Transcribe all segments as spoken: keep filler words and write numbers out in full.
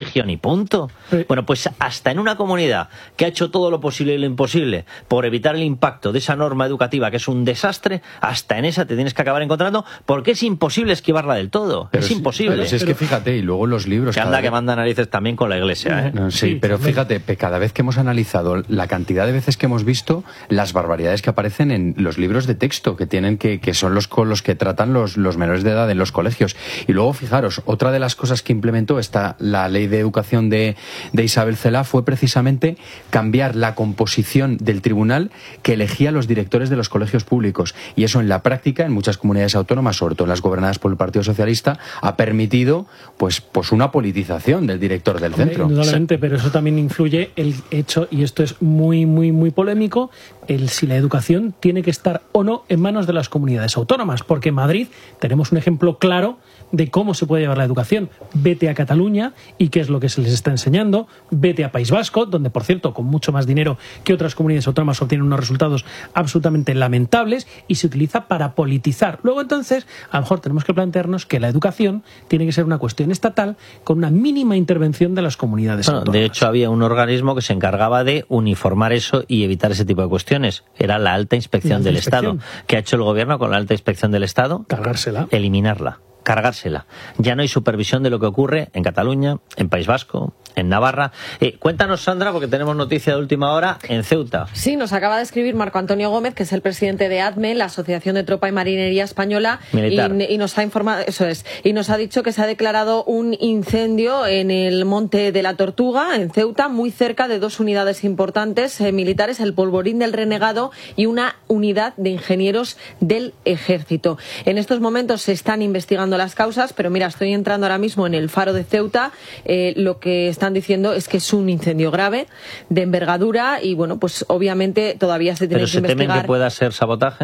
religión y punto. Sí. Bueno, pues hasta en una comunidad que ha hecho todo lo posible y lo imposible por evitar el impacto de esa norma educativa que es un desastre, hasta en esa te tienes que acabar encontrando porque es imposible esquivarla del todo. Pero es si, imposible. Pero si es que fíjate, y luego los libros... Que anda cada que vez... manda narices también con la iglesia, ¿eh? No, sí, Sí, pero también. fíjate, pe- cada vez que hemos analizado la cantidad de veces que hemos visto las barbaridades que aparecen en los libros de texto que tienen que, que son los con los que tratan los, los menores de edad en los colegios. Y luego, fijaros, otra de las cosas que implementó esta, la ley de educación de, de Isabel Celaá fue precisamente cambiar la composición del tribunal que elegía los directores de los colegios públicos. Y eso en la práctica, en muchas comunidades autónomas, sobre todo en las gobernadas por el Partido Socialista, ha permitido pues, pues una politización del director del Hombre, centro. indudablemente, pero eso también influye el hecho, y esto es muy, muy, muy polémico, el si la educación tiene que estar o no en manos de las comunidades autónomas, porque en Madrid tenemos un ejemplo claro de cómo se puede llevar la educación. Vete a Cataluña y qué es lo que se les está enseñando, vete a País Vasco, donde, por cierto, con mucho más dinero que otras comunidades autónomas obtienen unos resultados absolutamente lamentables y se utiliza para politizar. Luego, entonces, a lo mejor tenemos que plantearnos que la educación tiene que ser una cuestión estatal con una mínima intervención de las comunidades Bueno, autónomas. de hecho, había un organismo que se encargaba de uniformar eso y evitar ese tipo de cuestiones. Era la Alta Inspección La Alta del Inspección. Estado. ¿Qué ha hecho el gobierno con la Alta Inspección del Estado? Cargársela. Eliminarla, cargársela. Ya no hay supervisión de lo que ocurre en Cataluña, en País Vasco, en Navarra. Eh, cuéntanos, Sandra, porque tenemos noticia de última hora en Ceuta. Sí, nos acaba de escribir Marco Antonio Gómez, que es el presidente de ADME, la Asociación de Tropa y Marinería Española, Militar. y, y nos ha informado, eso es, y nos ha dicho que se ha declarado un incendio en el Monte de la Tortuga, en Ceuta, muy cerca de dos unidades importantes eh, militares, el Polvorín del Renegado y una unidad de ingenieros del Ejército. En estos momentos se están investigando las causas, pero mira, estoy entrando ahora mismo en el Faro de Ceuta, eh, lo que están diciendo es que es un incendio grave, de envergadura, y bueno, pues obviamente todavía se tiene ¿Pero que se investigar. temen que pueda ser sabotaje?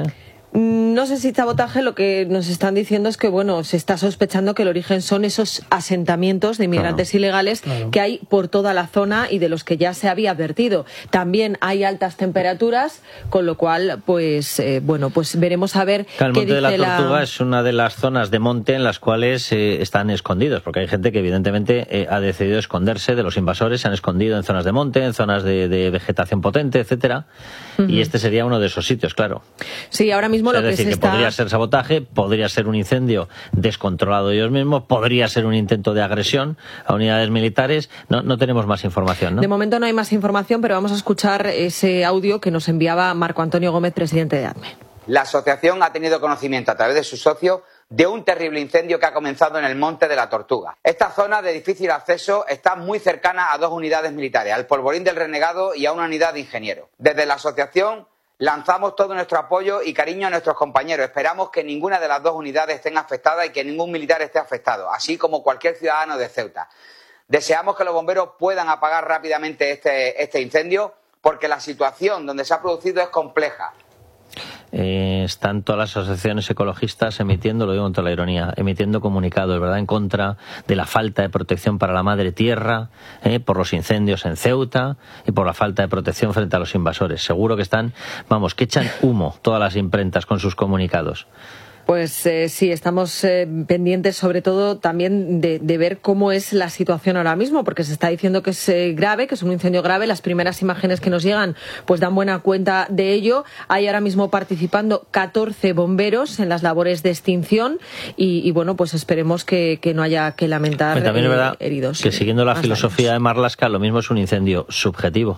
No sé si sabotaje, lo que nos están diciendo es que, bueno, se está sospechando que el origen son esos asentamientos de inmigrantes Claro. ilegales Claro. que hay por toda la zona y de los que ya se había advertido. También hay altas temperaturas, con lo cual, pues, eh, bueno, pues veremos a ver Claro, el qué Monte de dice la Tortuga es una de las zonas de monte en las cuales eh, están escondidos, porque hay gente que evidentemente eh, ha decidido esconderse de los invasores, se han escondido en zonas de monte, en zonas de, de vegetación potente, etcétera. Ujú. Y este sería uno de esos sitios, claro. Sí, ahora mismo O sea, lo es que decir, se que está... podría ser sabotaje, podría ser un incendio descontrolado de ellos mismos, podría ser un intento de agresión a unidades militares. No, no tenemos más información, ¿no? De momento no hay más información, pero vamos a escuchar ese audio que nos enviaba Marco Antonio Gómez, presidente de ADME. La asociación ha tenido conocimiento a través de su socio de un terrible incendio que ha comenzado en el Monte de la Tortuga. Esta zona de difícil acceso está muy cercana a dos unidades militares, al Polvorín del Renegado y a una unidad de ingenieros. Desde la asociación lanzamos todo nuestro apoyo y cariño a nuestros compañeros. Esperamos que ninguna de las dos unidades estén afectadas y que ningún militar esté afectado, así como cualquier ciudadano de Ceuta. Deseamos que los bomberos puedan apagar rápidamente este, este incendio, porque la situación donde se ha producido es compleja. Eh, están todas las asociaciones ecologistas emitiendo, lo digo con toda la ironía, emitiendo comunicados, ¿verdad?, en contra de la falta de protección para la madre tierra, eh, por los incendios en Ceuta y por la falta de protección frente a los invasores. Seguro que están, vamos, que echan humo todas las imprentas con sus comunicados. Pues eh, sí, estamos eh, pendientes sobre todo también de, de ver cómo es la situación ahora mismo, porque se está diciendo que es eh, grave, que es un incendio grave. Las primeras imágenes que nos llegan pues dan buena cuenta de ello. Hay ahora mismo participando catorce bomberos en las labores de extinción y, y bueno, pues esperemos que, que no haya que lamentar Pero también eh, es verdad heridos. que siguiendo la más filosofía daños. de Marlaska, lo mismo es un incendio subjetivo.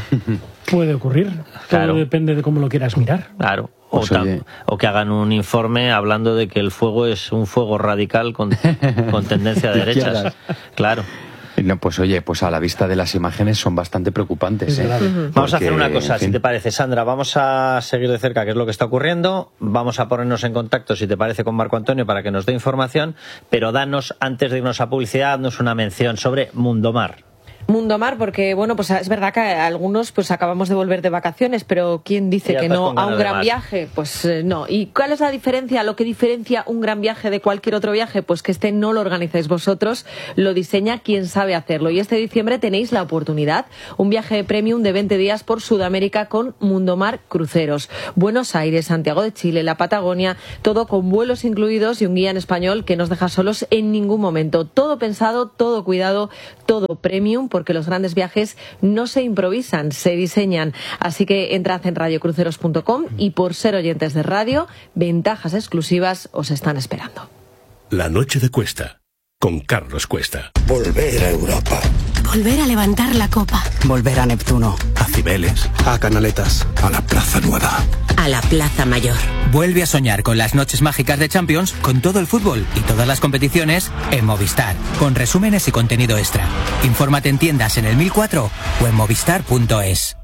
Puede ocurrir. Claro. Todo depende de cómo lo quieras mirar. Claro. O, Pues tam- oye. o que hagan un informe hablando de que el fuego es un fuego radical con, con tendencia de De derechas. izquierdas. Claro. No, pues oye, pues a la vista de las imágenes son bastante preocupantes. Es ¿eh? grave. Ujú. Vamos a Porque, hacer una cosa, en fin, si te parece, Sandra, vamos a seguir de cerca qué es lo que está ocurriendo, vamos a ponernos en contacto, si te parece, con Marco Antonio para que nos dé información, pero danos, antes de irnos a publicidad, danos una mención sobre Mundomar. Mundomar, porque bueno, pues es verdad que algunos pues acabamos de volver de vacaciones, pero ¿quién dice que no a un gran viaje? Pues eh, no. ¿Y cuál es la diferencia? Lo que diferencia un gran viaje de cualquier otro viaje, pues que este no lo organizáis vosotros, lo diseña quien sabe hacerlo. Y este diciembre tenéis la oportunidad, un viaje premium de veinte días por Sudamérica con Mundomar Cruceros. Buenos Aires, Santiago de Chile, la Patagonia, todo con vuelos incluidos y un guía en español que no os deja solos en ningún momento. Todo pensado, todo cuidado, todo premium, porque los grandes viajes no se improvisan, se diseñan. Así que entrad en radio cruceros punto com y por ser oyentes de radio, ventajas exclusivas os están esperando. La noche de Cuesta, con Carlos Cuesta. Volver a Europa. Volver a levantar la copa. Volver a Neptuno. A Cibeles. A Canaletas. A la Plaza Nueva. A la Plaza Mayor. Vuelve a soñar con las noches mágicas de Champions, con todo el fútbol y todas las competiciones en Movistar, con resúmenes y contenido extra. Infórmate en tiendas en el mil cuatro o en movistar punto es.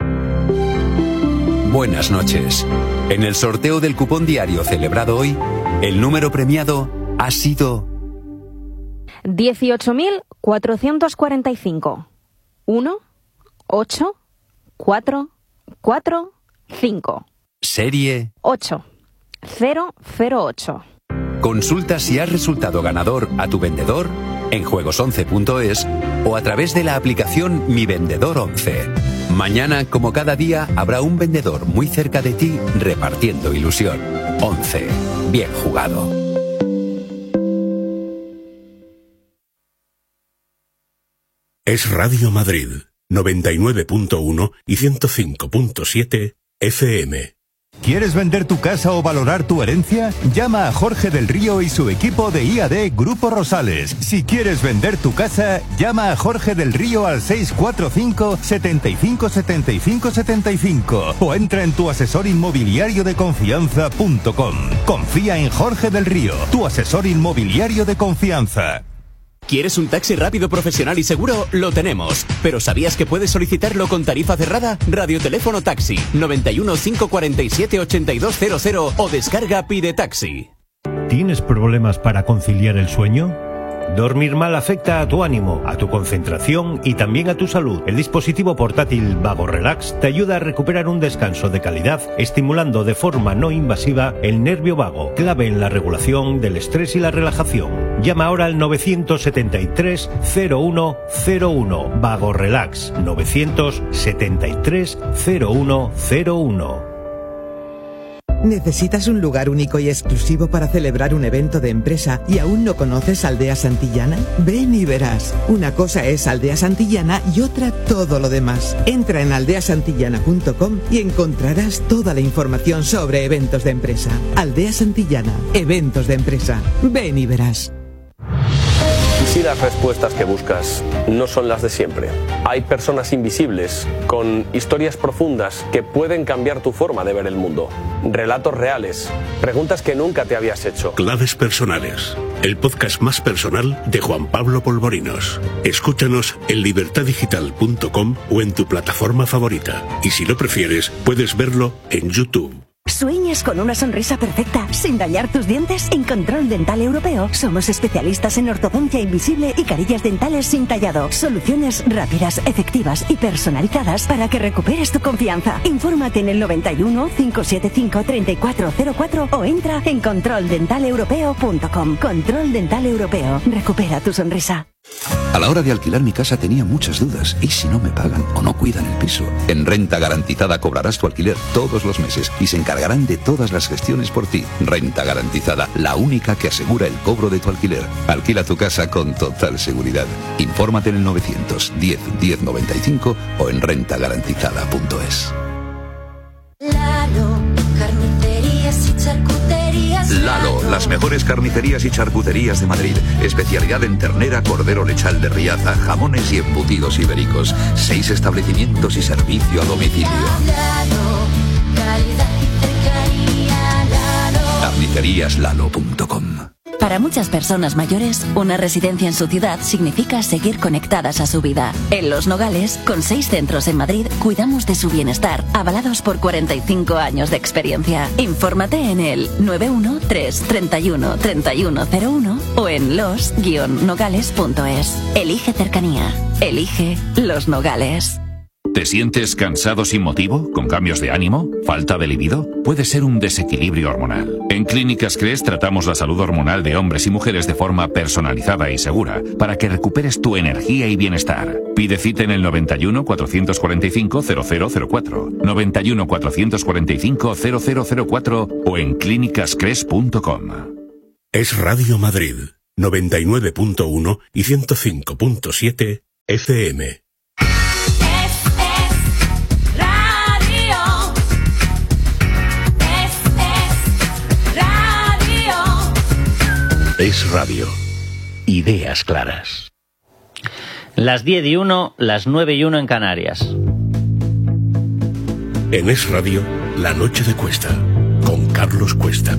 Buenas noches. En el sorteo del cupón diario celebrado hoy, el número premiado ha sido dieciocho mil cuatrocientos cuarenta y cinco. uno, ocho, cuatro, cuatro, cinco. Serie ocho cero cero ocho. Consulta si has resultado ganador a tu vendedor en juegos once punto es o a través de la aplicación Mi Vendedor once. Mañana, como cada día, habrá un vendedor muy cerca de ti repartiendo ilusión. once. Bien jugado. Es Radio Madrid, noventa y nueve punto uno y ciento cinco punto siete F M. ¿Quieres vender tu casa o valorar tu herencia? Llama a Jorge del Río y su equipo de I A D Grupo Rosales. Si quieres vender tu casa, llama a Jorge del Río al seis cuatro cinco, setenta y cinco, setenta y cinco, setenta y cinco o entra en tu asesor inmobiliario de confianza punto com. Confía en Jorge del Río, tu asesor inmobiliario de confianza. ¿Quieres un taxi rápido, profesional y seguro? Lo tenemos. ¿Pero sabías que puedes solicitarlo con tarifa cerrada? Radioteléfono Taxi, noventa y uno, cinco cuarenta y siete, ochenta y dos cero cero o descarga Pide Taxi. ¿Tienes problemas para conciliar el sueño? Dormir mal afecta a tu ánimo, a tu concentración y también a tu salud. El dispositivo portátil Vago Relax te ayuda a recuperar un descanso de calidad, estimulando de forma no invasiva el nervio vago, clave en la regulación del estrés y la relajación. Llama ahora al novecientos setenta y tres, cero uno cero uno. Vago Relax, novecientos setenta y tres, cero uno cero uno. ¿Necesitas un lugar único y exclusivo para celebrar un evento de empresa y aún no conoces Aldea Santillana? Ven y verás. Una cosa es Aldea Santillana y otra todo lo demás. Entra en aldea santillana punto com y encontrarás toda la información sobre eventos de empresa. Aldea Santillana, eventos de empresa. Ven y verás. ¿Y si las respuestas que buscas no son las de siempre? Hay personas invisibles, con historias profundas que pueden cambiar tu forma de ver el mundo. Relatos reales, preguntas que nunca te habías hecho. Claves personales, el podcast más personal de Juan Pablo Polvorinos. Escúchanos en libertad digital punto com o en tu plataforma favorita. Y si lo prefieres, puedes verlo en YouTube. ¿Sueñas con una sonrisa perfecta sin dañar tus dientes? En Control Dental Europeo somos especialistas en ortodoncia invisible y carillas dentales sin tallado. Soluciones rápidas, efectivas y personalizadas para que recuperes tu confianza. Infórmate en el noventa y uno, cinco siete cinco, treinta y cuatro cero cuatro o entra en control dental europeo punto com. Control Dental Europeo. Recupera tu sonrisa. A la hora de alquilar mi casa tenía muchas dudas. ¿Y si no me pagan o no cuidan el piso? En Renta Garantizada cobrarás tu alquiler todos los meses y se encargarán de todas las gestiones por ti. Renta Garantizada, la única que asegura el cobro de tu alquiler. Alquila tu casa con total seguridad. Infórmate en el novecientos diez, diez noventa y cinco o en renta garantizada punto es. Lalo, carnicerías y charcuterías. Lalo, las mejores carnicerías y charcuterías de Madrid. Especialidad en ternera, cordero lechal de Riaza, jamones y embutidos ibéricos. Seis establecimientos y servicio a domicilio. Lalo, calidad y cercanía. Lalo. carnicerías lalo punto com. Para muchas personas mayores, una residencia en su ciudad significa seguir conectadas a su vida. En Los Nogales, con seis centros en Madrid, cuidamos de su bienestar, avalados por cuarenta y cinco años de experiencia. Infórmate en el nueve uno tres, treinta y uno, treinta y uno cero uno o en los guion nogales punto es. Elige cercanía. Elige Los Nogales. ¿Te sientes cansado sin motivo? ¿Con cambios de ánimo? ¿Falta de libido? Puede ser un desequilibrio hormonal. En Clínicas Cres tratamos la salud hormonal de hombres y mujeres de forma personalizada y segura para que recuperes tu energía y bienestar. Pide cita en el noventa y uno, cuatrocientos cuarenta y cinco, cero cero cero cuatro, noventa y uno, cuatrocientos cuarenta y cinco, cero cero cero cuatro o en clínicas cres punto com. Es Radio Madrid, noventa y nueve punto uno y ciento cinco punto siete F M. Es radio. Ideas claras. Las diez y uno, las nueve y uno en Canarias. En Es Radio, La Noche de Cuesta, con Carlos Cuesta.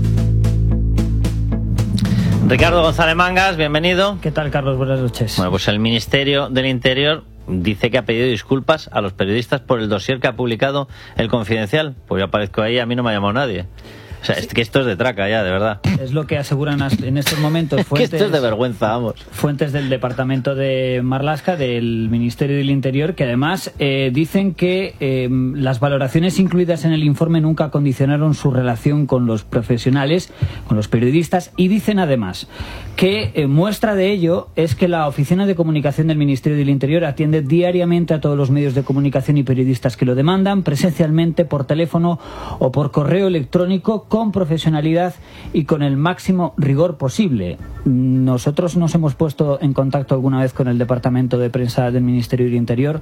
Ricardo González Mangas, bienvenido. ¿Qué tal, Carlos? Buenas noches. Bueno, pues el Ministerio del Interior dice que ha pedido disculpas a los periodistas por el dossier que ha publicado El Confidencial. Pues yo aparezco ahí, a mí no me ha llamado nadie. O sea, es que esto es de traca ya, de verdad. Es lo que aseguran en estos momentos fuentes, que esto es de vergüenza, vamos. Fuentes del Departamento de Marlaska, del Ministerio del Interior, que además eh, dicen que eh, las valoraciones incluidas en el informe nunca condicionaron su relación con los profesionales, con los periodistas, y dicen además que eh, muestra de ello es que la Oficina de Comunicación del Ministerio del Interior atiende diariamente a todos los medios de comunicación y periodistas que lo demandan, presencialmente, por teléfono o por correo electrónico, con profesionalidad y con el máximo rigor posible. Nosotros nos hemos puesto en contacto alguna vez con el Departamento de Prensa del Ministerio del Interior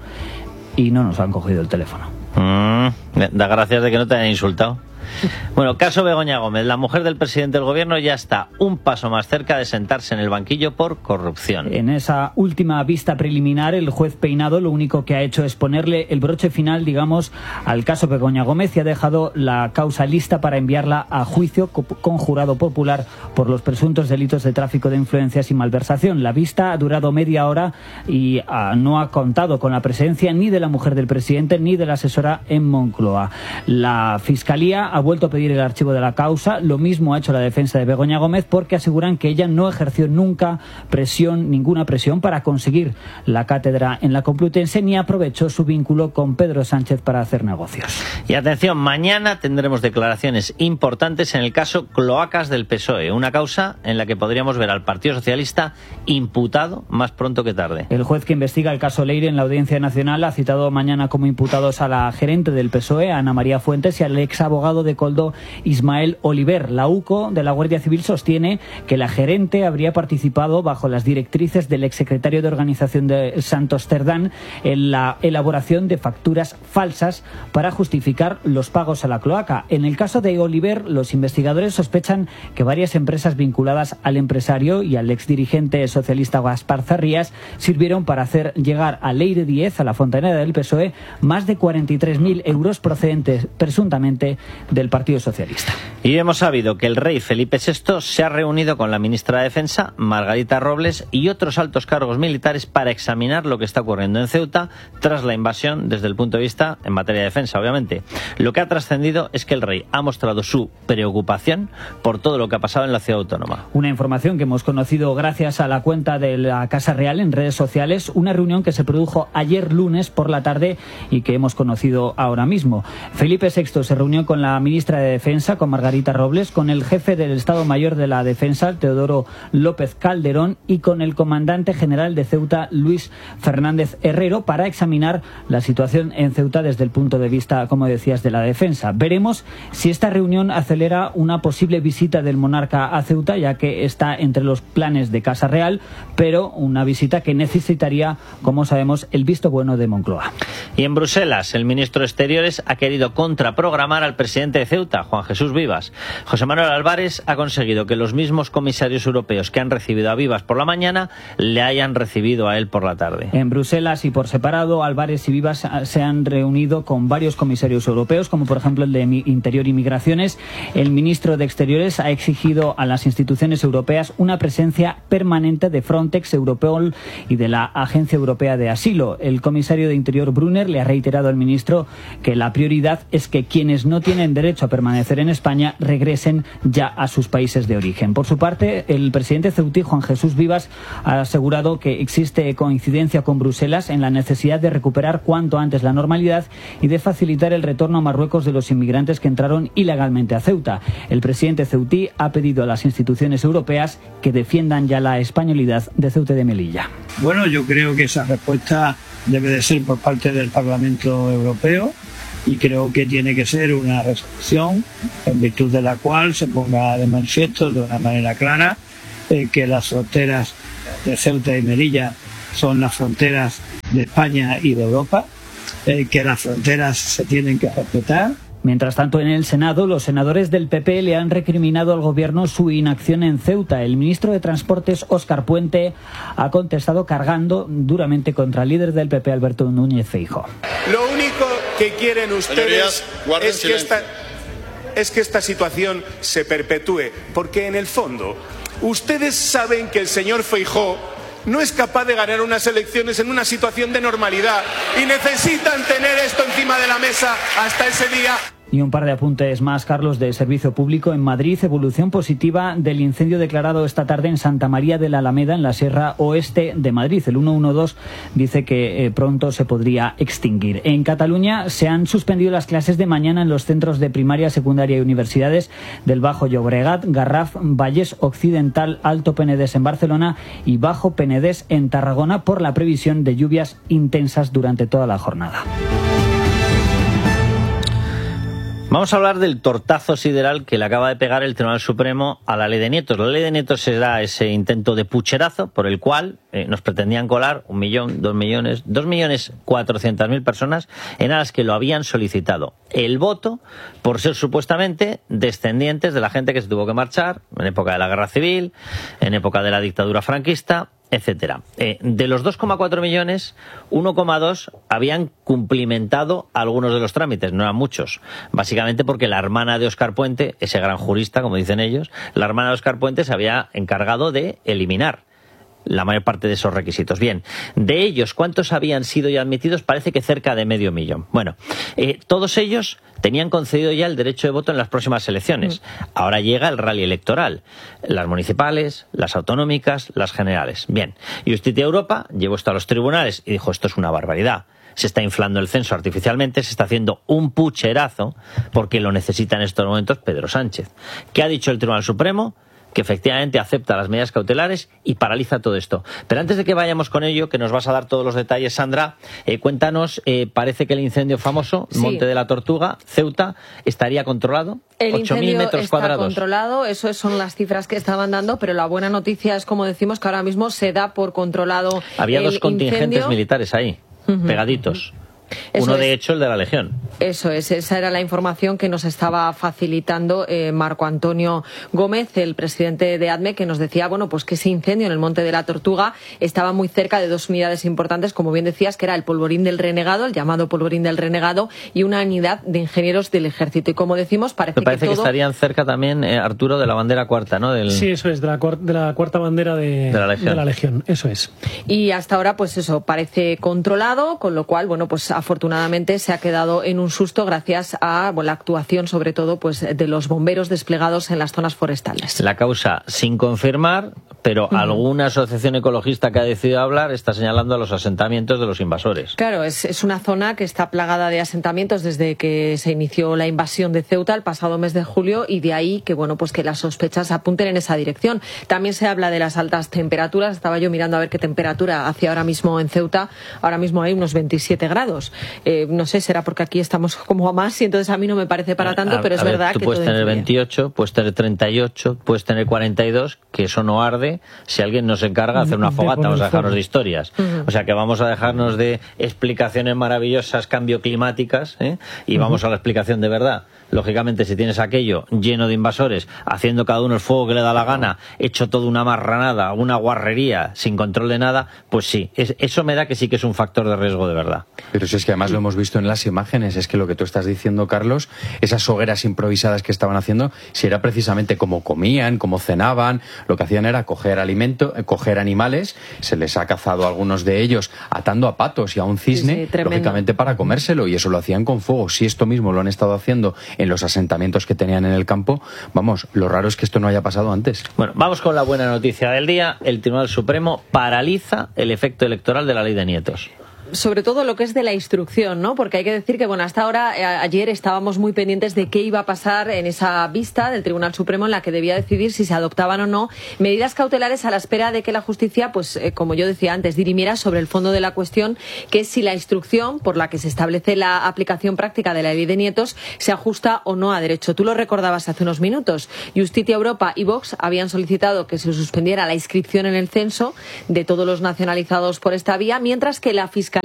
y no nos han cogido el teléfono. Mm, da gracias de que no te hayan insultado. Bueno, caso Begoña Gómez. La mujer del presidente del gobierno ya está un paso más cerca de sentarse en el banquillo por corrupción. En esa última vista preliminar, el juez Peinado lo único que ha hecho es ponerle el broche final, digamos, al caso Begoña Gómez y ha dejado la causa lista para enviarla a juicio con jurado popular por los presuntos delitos de tráfico de influencias y malversación. La vista ha durado media hora y uh, no ha contado con la presencia ni de la mujer del presidente ni de la asesora en Moncloa. La Fiscalía ha vuelto a pedir el archivo de la causa. Lo mismo ha hecho la defensa de Begoña Gómez, porque aseguran que ella no ejerció nunca presión, ninguna presión para conseguir la cátedra en la Complutense, ni aprovechó su vínculo con Pedro Sánchez para hacer negocios. Y atención, mañana tendremos declaraciones importantes en el caso Cloacas del P S O E, una causa en la que podríamos ver al Partido Socialista imputado más pronto que tarde. El juez que investiga el caso Leire en la Audiencia Nacional ha citado mañana como imputados a la gerente del P S O E, Ana María Fuentes, y al ex abogado de Coldo, Ismael Oliver. La U C O de la Guardia Civil sostiene que la gerente habría participado bajo las directrices del exsecretario de Organización de Santos Cerdán en la elaboración de facturas falsas para justificar los pagos a la cloaca. En el caso de Oliver, los investigadores sospechan que varias empresas vinculadas al empresario y al exdirigente socialista Gaspar Zarrías sirvieron para hacer llegar a Leire Díez, a la fontanera del P S O E, más de cuarenta y tres mil euros procedentes presuntamente del Partido Socialista. Y hemos sabido que el rey Felipe sexto se ha reunido con la ministra de Defensa, Margarita Robles, y otros altos cargos militares para examinar lo que está ocurriendo en Ceuta tras la invasión desde el punto de vista en materia de defensa, obviamente. Lo que ha trascendido es que el rey ha mostrado su preocupación por todo lo que ha pasado en la ciudad autónoma. Una información que hemos conocido gracias a la cuenta de la Casa Real en redes sociales, una reunión que se produjo ayer lunes por la tarde y que hemos conocido ahora mismo. Felipe sexto se reunió con la ministra de Defensa, con Margarita Robles, con el jefe del Estado Mayor de la Defensa, Teodoro López Calderón, y con el comandante general de Ceuta, Luis Fernández Herrero, para examinar la situación en Ceuta desde el punto de vista, como decías, de la defensa. Veremos si esta reunión acelera una posible visita del monarca a Ceuta, ya que está entre los planes de Casa Real, pero una visita que necesitaría, como sabemos, el visto bueno de Moncloa. Y en Bruselas, el ministro de Exteriores ha querido contraprogramar al presidente presidente de Ceuta, Juan Jesús Vivas. José Manuel Álvarez ha conseguido que los mismos comisarios europeos que han recibido a Vivas por la mañana le hayan recibido a él por la tarde. En Bruselas y por separado, Álvarez y Vivas se han reunido con varios comisarios europeos, como por ejemplo el de Interior y Migraciones. El ministro de Exteriores ha exigido a las instituciones europeas una presencia permanente de Frontex, Europol y de la Agencia Europea de Asilo. El comisario de Interior, Brunner, le ha reiterado al ministro que la prioridad es que quienes no tienen derecho a permanecer en España regresen ya a sus países de origen. Por su parte, el presidente ceutí, Juan Jesús Vivas, ha asegurado que existe coincidencia con Bruselas en la necesidad de recuperar cuanto antes la normalidad y de facilitar el retorno a Marruecos de los inmigrantes que entraron ilegalmente a Ceuta. El presidente ceutí ha pedido a las instituciones europeas que defiendan ya la españolidad de Ceuta y de Melilla. Bueno, yo creo que esa respuesta debe de ser por parte del Parlamento Europeo y creo que tiene que ser una resolución en virtud de la cual se ponga de manifiesto de una manera clara eh, que las fronteras de Ceuta y Melilla son las fronteras de España y de Europa, eh, que las fronteras se tienen que respetar. Mientras tanto, en el Senado, los senadores del P P le han recriminado al gobierno su inacción en Ceuta. El ministro de Transportes, Óscar Puente, ha contestado cargando duramente contra el líder del P P, Alberto Núñez Feijóo. Lo único que quieren ustedes Señorías, es que, esta, es que esta situación se perpetúe, porque en el fondo ustedes saben que el señor Feijóo no es capaz de ganar unas elecciones en una situación de normalidad y necesitan tener esto encima de la mesa hasta ese día. Y un par de apuntes más, Carlos, de servicio público. En Madrid, evolución positiva del incendio declarado esta tarde en Santa María de la Alameda, en la Sierra Oeste de Madrid. El ciento doce dice que eh, pronto se podría extinguir. En Cataluña se han suspendido las clases de mañana en los centros de primaria, secundaria y universidades del Bajo Llobregat, Garraf, Vallès Occidental, Alto Penedès en Barcelona y Bajo Penedès en Tarragona por la previsión de lluvias intensas durante toda la jornada. Vamos a hablar del tortazo sideral que le acaba de pegar el Tribunal Supremo a la ley de nietos. La ley de nietos será ese intento de pucherazo por el cual eh, nos pretendían colar un millón, dos millones, dos millones cuatrocientas mil personas en aras que lo habían solicitado. El voto por ser supuestamente descendientes de la gente que se tuvo que marchar en época de la Guerra Civil, en época de la dictadura franquista, etcétera. Eh, de los dos coma cuatro millones, uno coma dos habían cumplimentado algunos de los trámites, no eran muchos, básicamente porque la hermana de Óscar Puente, ese gran jurista, como dicen ellos, la hermana de Óscar Puente se había encargado de eliminar la mayor parte de esos requisitos. Bien, de ellos, ¿cuántos habían sido ya admitidos? Parece que cerca de medio millón. Bueno, eh, todos ellos tenían concedido ya el derecho de voto en las próximas elecciones. Ahora llega el rally electoral. Las municipales, las autonómicas, las generales. Bien, Justicia Europa llevó esto a los tribunales y dijo, esto es una barbaridad. Se está inflando el censo artificialmente, se está haciendo un pucherazo porque lo necesita en estos momentos Pedro Sánchez. ¿Qué ha dicho el Tribunal Supremo? Que efectivamente acepta las medidas cautelares y paraliza todo esto. Pero antes de que vayamos con ello, que nos vas a dar todos los detalles, Sandra, eh, cuéntanos, eh, parece que el incendio famoso, sí. Monte de la Tortuga, Ceuta, estaría controlado. El ocho mil incendio metros está cuadrados. controlado, eso son las cifras que estaban dando, pero la buena noticia es, como decimos, que ahora mismo se da por controlado. Había el dos contingentes incendio. militares ahí, uh-huh. pegaditos. Eso Uno, es. de hecho, el de la Legión. Eso es, esa era la información que nos estaba facilitando eh, Marco Antonio Gómez, el presidente de ADME, que nos decía, bueno, pues que ese incendio en el Monte de la Tortuga estaba muy cerca de dos unidades importantes, como bien decías, que era el Polvorín del Renegado, el llamado Polvorín del Renegado, y una unidad de ingenieros del Ejército. Y como decimos, parece, Me parece que, que, todo... estarían cerca también, eh, Arturo, de la bandera cuarta, ¿no? Del... Sí, eso es, de la, cuar- de la cuarta bandera de, de, la Legión. de la Legión, eso es. Y hasta ahora, pues eso, parece controlado, con lo cual, bueno, pues afortunadamente se ha quedado en un susto gracias a bueno, la actuación, sobre todo, pues de los bomberos desplegados en las zonas forestales. La causa sin confirmar, pero uh-huh. alguna asociación ecologista que ha decidido hablar está señalando a los asentamientos de los invasores. Claro, es, es una zona que está plagada de asentamientos desde que se inició la invasión de Ceuta el pasado mes de julio, y de ahí que bueno pues que las sospechas apunten en esa dirección. También se habla de las altas temperaturas. Estaba yo mirando a ver qué temperatura hacía ahora mismo en Ceuta. Ahora mismo hay unos veintisiete grados. Eh, no sé, será porque aquí estamos estamos como a más y entonces a mí no me parece para tanto, a, pero es a ver, verdad tú que puedes todo tener influye. veintiocho, puedes tener treinta y ocho, puedes tener cuarenta y dos, que eso no arde si alguien nos encarga de hacer una De fogata. poner Vamos a dejarnos fuego. de historias. Ujú. O sea que vamos a dejarnos de explicaciones maravillosas, cambio climáticas, ¿eh? y Ujú. vamos a la explicación de verdad. Lógicamente, si tienes aquello lleno de invasores, haciendo cada uno el fuego que le da la gana, hecho toda una marranada, una guarrería, sin control de nada, pues sí, es, eso me da que sí que es un factor de riesgo de verdad. Pero si es que además lo hemos visto en las imágenes, es que lo que tú estás diciendo, Carlos, esas hogueras improvisadas que estaban haciendo, si era precisamente como comían, como cenaban, lo que hacían era coger alimento, eh, coger animales, se les ha cazado a algunos de ellos atando a patos y a un cisne, Sí, sí, tremendo. lógicamente para comérselo, y eso lo hacían con fuego. Si esto mismo lo han estado haciendo en los asentamientos que tenían en el campo, vamos, lo raro es que esto no haya pasado antes. Bueno, vamos con la buena noticia del día. El Tribunal Supremo paraliza el efecto electoral de la ley de nietos. Sobre todo lo que es de la instrucción, ¿no? Porque hay que decir que, bueno, hasta ahora, eh, ayer estábamos muy pendientes de qué iba a pasar en esa vista del Tribunal Supremo en la que debía decidir si se adoptaban o no medidas cautelares a la espera de que la justicia, pues, eh, como yo decía antes, dirimiera sobre el fondo de la cuestión, que es si la instrucción por la que se establece la aplicación práctica de la ley de nietos se ajusta o no a derecho. Tú lo recordabas hace unos minutos. Justicia Europa y Vox habían solicitado que se suspendiera la inscripción en el censo de todos los nacionalizados por esta vía, mientras que la Fiscalía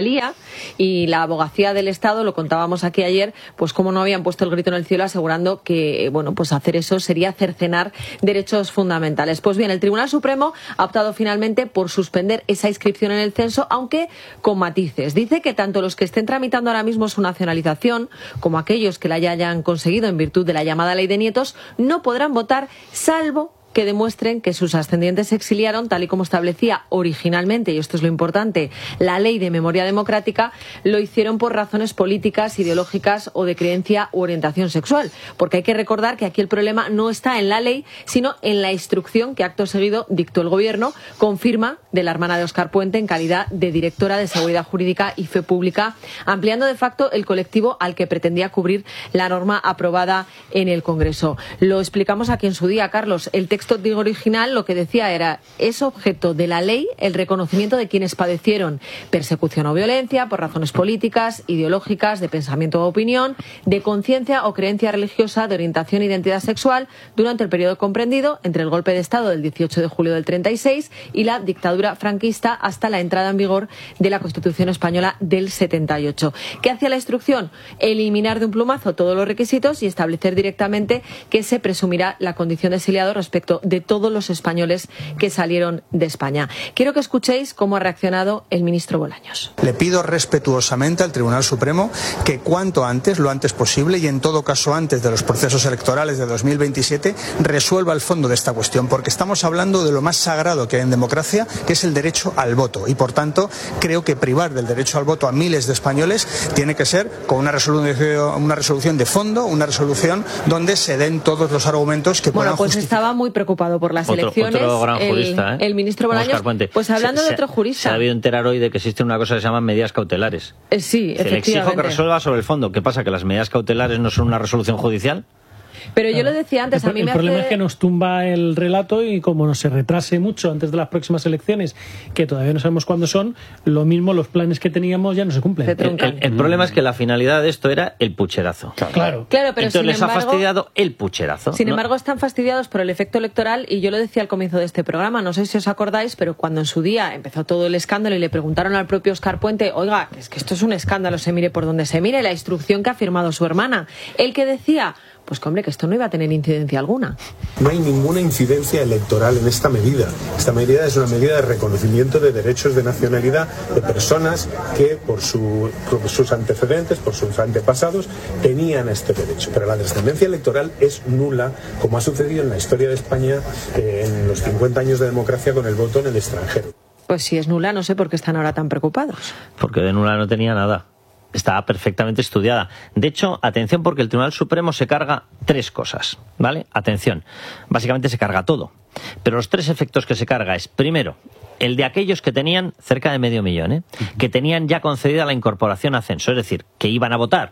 y la Abogacía del Estado, lo contábamos aquí ayer, pues como no habían puesto el grito en el cielo asegurando que, bueno, pues hacer eso sería cercenar derechos fundamentales. Pues bien, el Tribunal Supremo ha optado finalmente por suspender esa inscripción en el censo, aunque con matices. Dice que tanto los que estén tramitando ahora mismo su nacionalización como aquellos que la hayan conseguido en virtud de la llamada ley de nietos no podrán votar, salvo que demuestren que sus ascendientes se exiliaron, tal y como establecía originalmente, y esto es lo importante, la Ley de Memoria Democrática, lo hicieron por razones políticas, ideológicas o de creencia u orientación sexual. Porque hay que recordar que aquí el problema no está en la ley, sino en la instrucción que acto seguido dictó el Gobierno, con firma de la hermana de Óscar Puente en calidad de directora de Seguridad Jurídica y Fe Pública, ampliando de facto el colectivo al que pretendía cubrir la norma aprobada en el Congreso. Lo explicamos aquí en su día, Carlos. El texto digo original lo que decía era: es objeto de la ley el reconocimiento de quienes padecieron persecución o violencia por razones políticas, ideológicas, de pensamiento o opinión, de conciencia o creencia religiosa, de orientación e identidad sexual durante el periodo comprendido entre el golpe de Estado del dieciocho de julio del treinta y seis y la dictadura franquista hasta la entrada en vigor de la Constitución española del setenta y ocho. ¿Qué hacía la instrucción? Eliminar de un plumazo todos los requisitos y establecer directamente que se presumirá la condición de exiliado respecto de todos los españoles que salieron de España. Quiero que escuchéis cómo ha reaccionado el ministro Bolaños. Le pido respetuosamente al Tribunal Supremo que cuanto antes, lo antes posible y en todo caso antes de los procesos electorales de dos mil veintisiete, resuelva el fondo de esta cuestión, porque estamos hablando de lo más sagrado que hay en democracia, que es el derecho al voto, y por tanto creo que privar del derecho al voto a miles de españoles tiene que ser con una resolución, una resolución de fondo, una resolución donde se den todos los argumentos que puedan Bueno, pues justificar. estaba muy preocupado por las Otro, elecciones. otro gran el, jurista, ¿eh? el ministro Bolaños. Óscar Puente. Pues hablando Se- de otro se- jurista. Se ha debido enterar hoy de que existe una cosa que se llama medidas cautelares. Eh, sí, Se le exijo que efectivamente. resuelva sobre el fondo. ¿Qué pasa? ¿Que las medidas cautelares no son una resolución judicial? Pero yo lo decía antes, El, a mí el me problema hace... es que nos tumba el relato y como se retrase mucho antes de las próximas elecciones, que todavía no sabemos cuándo son, lo mismo los planes que teníamos ya no se cumplen. El, el- el problema es que la finalidad de esto era el pucherazo. Claro. Claro, pero Entonces sin les embargo- ha fastidiado el pucherazo. Sin ¿no? embargo, están fastidiados por el efecto electoral y yo lo decía al comienzo de este programa, no sé si os acordáis, pero cuando en su día empezó todo el escándalo y le preguntaron al propio Óscar Puente, oiga, es que esto es un escándalo, se mire por donde se mire, la instrucción que ha firmado su hermana, el que decía, pues que hombre, que esto no iba a tener incidencia alguna. No hay ninguna incidencia electoral en esta medida. Esta medida es una medida de reconocimiento de derechos de nacionalidad de personas que por, su, por sus antecedentes, por sus antepasados, tenían este derecho. Pero la trascendencia electoral es nula, como ha sucedido en la historia de España eh, en los cincuenta años de democracia con el voto en el extranjero. Pues si es nula, no sé por qué están ahora tan preocupados. Porque de nula no tenía nada. Estaba perfectamente estudiada. De hecho, atención, porque el Tribunal Supremo se carga tres cosas, ¿vale? Atención, básicamente se carga todo. Pero los tres efectos que se carga es, primero, el de aquellos que tenían cerca de medio millón, ¿eh? que tenían ya concedida la incorporación a censo, es decir, que iban a votar,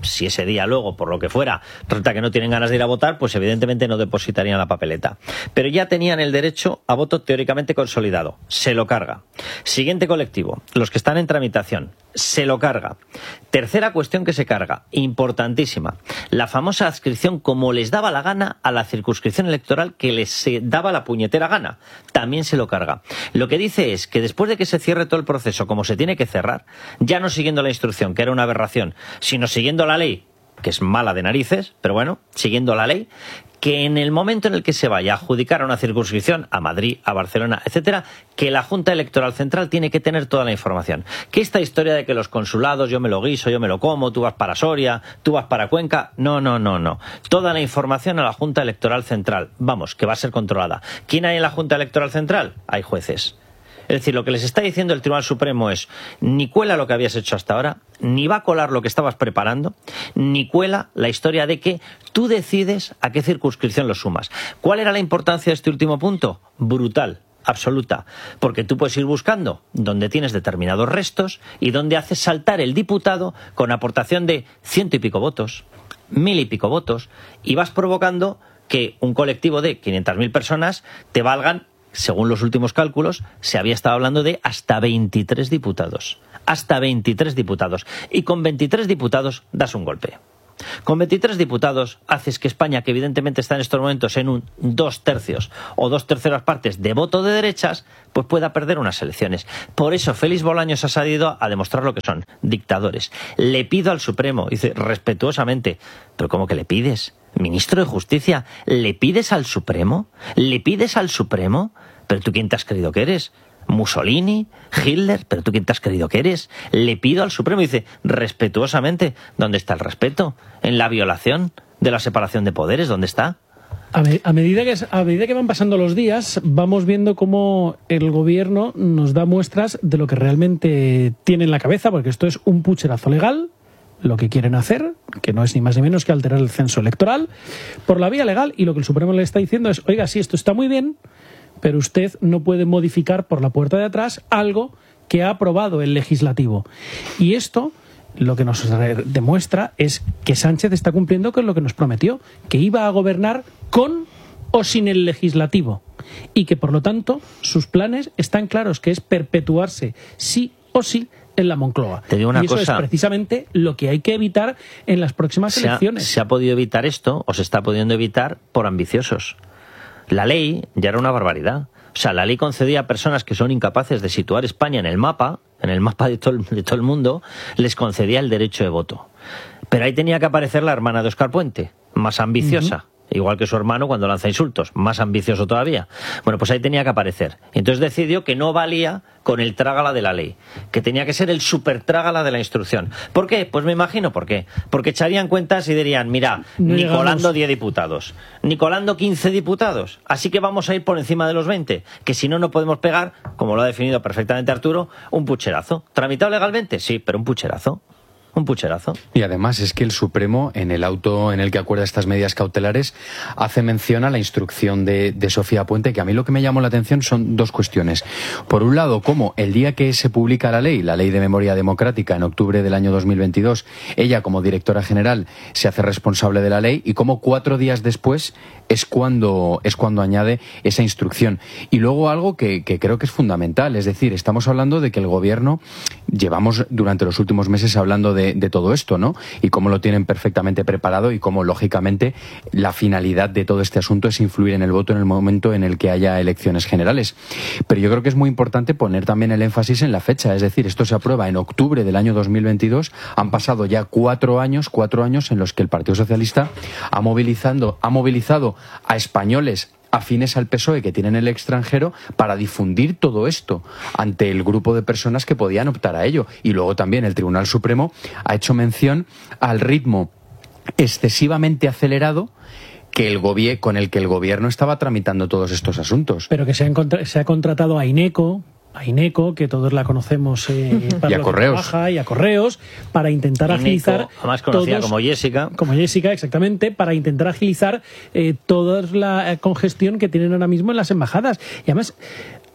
si ese día luego, por lo que fuera, resulta que no tienen ganas de ir a votar, pues evidentemente no depositarían la papeleta. Pero ya tenían el derecho a voto teóricamente consolidado. Se lo carga. Siguiente colectivo, los que están en tramitación. Se lo carga. Tercera cuestión que se carga, importantísima. La famosa adscripción como les daba la gana a la circunscripción electoral que les daba la puñetera gana. También se lo carga. Lo que dice es que después de que se cierre todo el proceso como se tiene que cerrar, ya no siguiendo la instrucción, que era una aberración, sino siguiendo la ley, que es mala de narices, pero bueno, siguiendo la ley, que en el momento en el que se vaya a adjudicar a una circunscripción, a Madrid, a Barcelona, etcétera, que la Junta Electoral Central tiene que tener toda la información. Que esta historia de que los consulados, yo me lo guiso, yo me lo como, tú vas para Soria, tú vas para Cuenca, no, no, no, no. Toda la información a la Junta Electoral Central. Vamos, que va a ser controlada. ¿Quién hay en la Junta Electoral Central? Hay jueces. Es decir, lo que les está diciendo el Tribunal Supremo es ni cuela lo que habías hecho hasta ahora, ni va a colar lo que estabas preparando, ni cuela la historia de que tú decides a qué circunscripción lo sumas. ¿Cuál era la importancia de este último punto? Brutal, absoluta, porque tú puedes ir buscando donde tienes determinados restos y donde haces saltar el diputado con aportación de ciento y pico votos, mil y pico votos, y vas provocando que un colectivo de quinientas mil personas te valgan, según los últimos cálculos, se había estado hablando de hasta veintitrés diputados. Hasta veintitrés diputados. Y con veintitrés diputados das un golpe. Con veintitrés diputados haces que España, que evidentemente está en estos momentos en un dos tercios o dos terceras partes de voto de derechas, pues pueda perder unas elecciones. Por eso Félix Bolaños ha salido a demostrar lo que son, dictadores. Le pido al Supremo, dice respetuosamente, ¿pero cómo que le pides? Ministro de Justicia, ¿le pides al Supremo? ¿Le pides al Supremo? ¿Pero tú quién te has creído que eres? ¿Mussolini? ¿Hitler? ¿Pero tú quién te has creído que eres? Le pido al Supremo, dice, respetuosamente, ¿dónde está el respeto? ¿En la violación de la separación de poderes? ¿Dónde está? A, me, a, medida que, a medida que van pasando los días, vamos viendo cómo el gobierno nos da muestras de lo que realmente tiene en la cabeza, porque esto es un pucherazo legal, lo que quieren hacer, que no es ni más ni menos que alterar el censo electoral por la vía legal, y lo que el Supremo le está diciendo es, oiga, sí, esto está muy bien, pero usted no puede modificar por la puerta de atrás algo que ha aprobado el legislativo. Y esto lo que nos demuestra es que Sánchez está cumpliendo con lo que nos prometió, que iba a gobernar con o sin el legislativo, y que por lo tanto sus planes están claros, que es perpetuarse sí o sí en la Moncloa. Te digo una y eso cosa, es precisamente lo que hay que evitar en las próximas se elecciones. Ha, se ha podido evitar esto, o se está pudiendo evitar, por ambiciosos. La ley ya era una barbaridad. O sea, la ley concedía a personas que son incapaces de situar España en el mapa, en el mapa de todo, de todo el mundo, les concedía el derecho de voto. Pero ahí tenía que aparecer la hermana de Óscar Puente, más ambiciosa. Uh-huh. Igual que su hermano cuando lanza insultos, más ambicioso todavía. Bueno, pues ahí tenía que aparecer. Entonces decidió que no valía con el trágala de la ley, que tenía que ser el super trágala de la instrucción. ¿Por qué? Pues me imagino por qué. Porque echarían cuentas y dirían, mira, no ni llegamos. colando diez diputados, ni colando quince diputados, así que vamos a ir por encima de los veinte, que si no, no podemos pegar, como lo ha definido perfectamente Arturo, un pucherazo. ¿Tramitado legalmente? Sí, pero un pucherazo. Un pucherazo. Y además es que el Supremo, en el auto en el que acuerda estas medidas cautelares, hace mención a la instrucción de, de Sofía Puente, que a mí lo que me llamó la atención son dos cuestiones. Por un lado, cómo el día que se publica la ley, la Ley de Memoria Democrática, en octubre del año dos mil veintidós, ella como directora general se hace responsable de la ley, y cómo cuatro días después es cuando, es cuando añade esa instrucción. Y luego algo que, que creo que es fundamental, es decir, estamos hablando de que el Gobierno, llevamos durante los últimos meses hablando de De, de todo esto, ¿no? Y cómo lo tienen perfectamente preparado, y cómo, lógicamente, la finalidad de todo este asunto es influir en el voto en el momento en el que haya elecciones generales. Pero yo creo que es muy importante poner también el énfasis en la fecha, es decir, esto se aprueba en octubre del año dos mil veintidós, han pasado ya cuatro años, cuatro años en los que el Partido Socialista ha movilizando, ha movilizado a españoles afines al P S O E que tienen el extranjero para difundir todo esto ante el grupo de personas que podían optar a ello. Y luego también el Tribunal Supremo ha hecho mención al ritmo excesivamente acelerado que el gobier- con el que el gobierno estaba tramitando todos estos asuntos. Pero que se, han contra- se ha contratado a INECO, a INECO, que todos la conocemos, eh, para y a lo que Correos. trabaja, y a Correos, para intentar Ineco, agilizar, más conocida todos, como Jessica. como Jessica, exactamente, para intentar agilizar eh, toda la eh, congestión que tienen ahora mismo en las embajadas. Y además,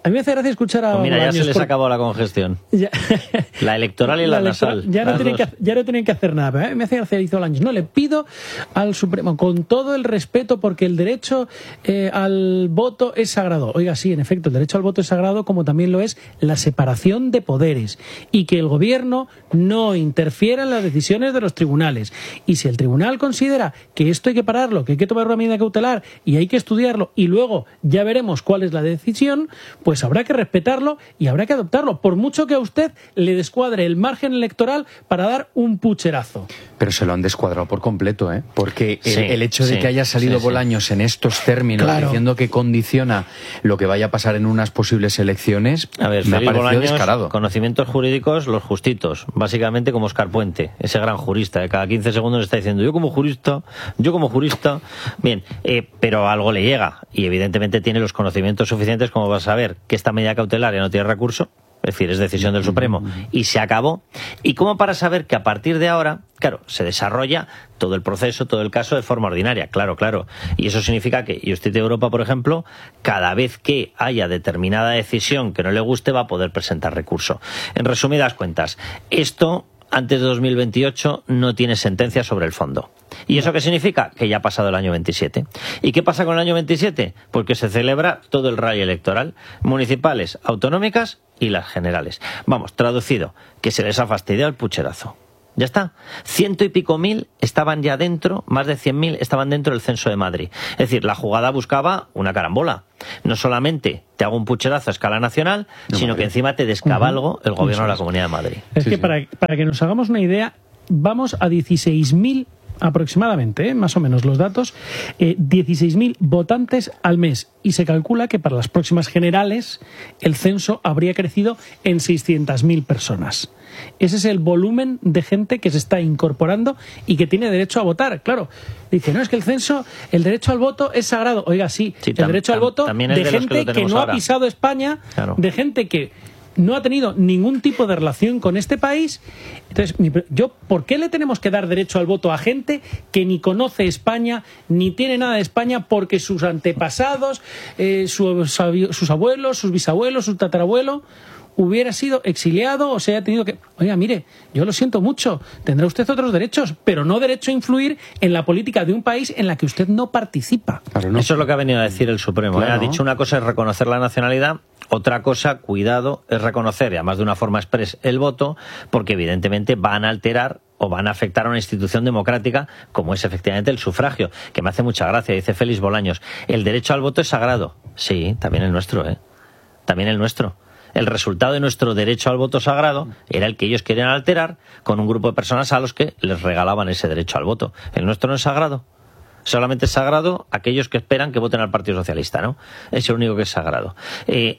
A mí me hace gracia escuchar a Pues mira, Bolaños ya se les por- ha acabado la congestión. Ya. La electoral y la, La electoral, nasal. ya, no las tienen dos. que, ya no tienen que hacer nada. Pero, ¿eh? Me hace gracia, dice Bolaños. No, le pido al Supremo, con todo el respeto, porque el derecho eh, al voto es sagrado. Oiga, sí, en efecto, el derecho al voto es sagrado, como también lo es la separación de poderes. Y que el gobierno no interfiera en las decisiones de los tribunales. Y si el tribunal considera que esto hay que pararlo, que hay que tomar una medida cautelar y hay que estudiarlo, y luego ya veremos cuál es la decisión, pues habrá que respetarlo y habrá que adoptarlo, por mucho que a usted le descuadre el margen electoral para dar un pucherazo. Pero se lo han descuadrado por completo, ¿eh? Porque el, Sí, el hecho de sí, que haya salido sí, sí. Bolaños en estos términos, Claro. diciendo que condiciona lo que vaya a pasar en unas posibles elecciones, A ver, me ha Félix parecido Bolaños, descarado. conocimientos jurídicos, los justitos, básicamente como Oscar Puente, ese gran jurista, que cada quince segundos está diciendo yo como jurista, yo como jurista, bien, eh, pero algo le llega, y evidentemente tiene los conocimientos suficientes como para saber que esta medida cautelar ya no tiene recurso, es decir, es decisión del Supremo, y se acabó, y como para saber que a partir de ahora, claro, se desarrolla todo el proceso, todo el caso de forma ordinaria, claro, claro, y eso significa que Justicia de Europa, por ejemplo, cada vez que haya determinada decisión que no le guste va a poder presentar recurso. En resumidas cuentas, esto antes de dos mil veintiocho no tiene sentencia sobre el fondo. ¿Y eso qué significa? Que ya ha pasado el año veintisiete. ¿Y qué pasa con el año veintisiete? Pues que se celebra todo el rally electoral, municipales, autonómicas y las generales. Vamos, traducido, que se les ha fastidiado el pucherazo. Ya está. Ciento y pico mil estaban ya dentro, más de cien mil estaban dentro del censo de Madrid. Es decir, la jugada buscaba una carambola. No solamente te hago un pucherazo a escala nacional, No, sino madre. que encima te descabalgo el gobierno de la Comunidad de Madrid. Es Sí, que sí. Para, para que nos hagamos una idea, vamos a dieciséis mil aproximadamente, ¿eh? Más o menos los datos, eh, dieciséis mil votantes al mes. Y se calcula que para las próximas generales el censo habría crecido en seiscientas mil personas. Ese es el volumen de gente que se está incorporando y que tiene derecho a votar. Claro, dice, no, es que el censo, el derecho al voto es sagrado. Oiga, sí, Sí, el tam- derecho al tam- voto también es de de los que gente lo que, tenemos no ahora. ha pisado España, Claro. de gente que no ha tenido ningún tipo de relación con este país. Entonces, mi pre- yo, ¿por qué le tenemos que dar derecho al voto a gente que ni conoce España, ni tiene nada de España, porque sus antepasados, eh, sus, avi- sus abuelos, sus bisabuelos, su tatarabuelo hubiera sido exiliado o se haya tenido que... Oiga, mire, yo lo siento mucho, tendrá usted otros derechos, pero no derecho a influir en la política de un país en la que usted no participa. Claro, no. Eso es lo que ha venido a decir el Supremo. ¿eh? Claro. Ha dicho una cosa es reconocer la nacionalidad, otra cosa, cuidado, es reconocer, y además de una forma express, el voto, porque evidentemente van a alterar o van a afectar a una institución democrática como es efectivamente el sufragio, que me hace mucha gracia, dice Félix Bolaños. El derecho al voto es sagrado. Sí, también el nuestro, ¿eh? También el nuestro. El resultado de nuestro derecho al voto sagrado era el que ellos querían alterar con un grupo de personas a los que les regalaban ese derecho al voto. El nuestro no es sagrado. Solamente es sagrado aquellos que esperan que voten al Partido Socialista, ¿no? Es el único que es sagrado. Eh,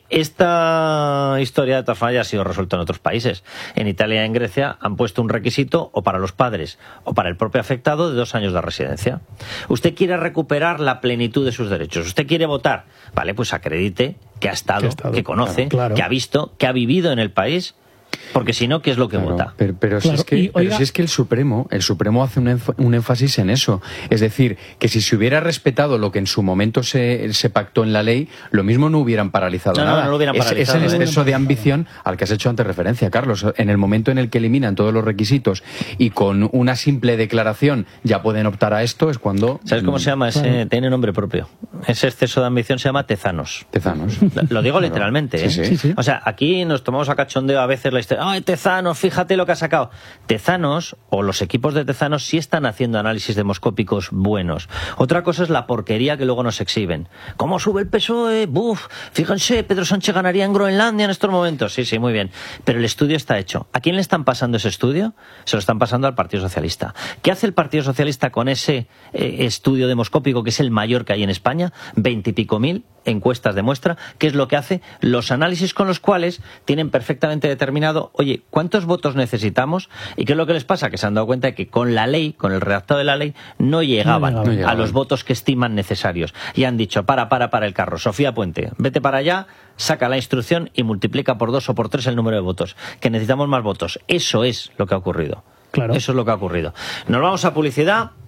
esta historia, de todas formas, ya ha sido resuelta en otros países. En Italia y en Grecia han puesto un requisito o para los padres o para el propio afectado de dos años de residencia. Usted quiere recuperar la plenitud de sus derechos. Usted quiere votar. Vale, pues acredite que ha estado, Que que, ha estado, conoce, claro, claro. que ha visto, que ha vivido en el país. Porque si no, ¿qué es lo que Claro, vota? Pero, pero si Claro, es que, y, pero oiga- si es que el Supremo, el Supremo hace un, énf- un énfasis en eso. Es decir, que si se hubiera respetado lo que en su momento se, se pactó en la ley, lo mismo no hubieran paralizado No, no, nada. no lo hubieran es, paralizado, es el ¿eh? exceso de ambición al que has hecho antes referencia, Carlos. En el momento en el que eliminan todos los requisitos y con una simple declaración ya pueden optar a esto, es cuando... ¿Sabes cómo se llama? Ese, Claro. tiene nombre propio. Ese exceso de ambición se llama tezanos. Tezanos. Lo digo literalmente, ¿eh? Sí, sí. Sí, sí. O sea, aquí nos tomamos a cachondeo a veces la historia. ¡Ay, Tezanos, fíjate lo que ha sacado! Tezanos, o los equipos de Tezanos, sí están haciendo análisis demoscópicos buenos. Otra cosa es la porquería que luego nos exhiben. ¿Cómo sube el P S O E? ¡Buf! Fíjense, Pedro Sánchez ganaría en Groenlandia en estos momentos. Sí, sí, muy bien. Pero el estudio está hecho. ¿A quién le están pasando ese estudio? Se lo están pasando al Partido Socialista. ¿Qué hace el Partido Socialista con ese eh, estudio demoscópico, que es el mayor que hay en España? Veintipico mil encuestas de muestra. ¿Qué es lo que hace? Los análisis con los cuales tienen perfectamente determinado, oye, ¿cuántos votos necesitamos? ¿Y qué es lo que les pasa? Que se han dado cuenta de que con la ley, con el redactado de la ley, no llegaban, No llegaban. No a llegaban. los votos que estiman necesarios. Y han dicho, para, para, para el carro. Sofía Puente, vete para allá, saca la instrucción y multiplica por dos o por tres el número de votos. Que necesitamos más votos. Eso es lo que ha ocurrido. Claro. Eso es lo que ha ocurrido. Nos vamos a publicidad.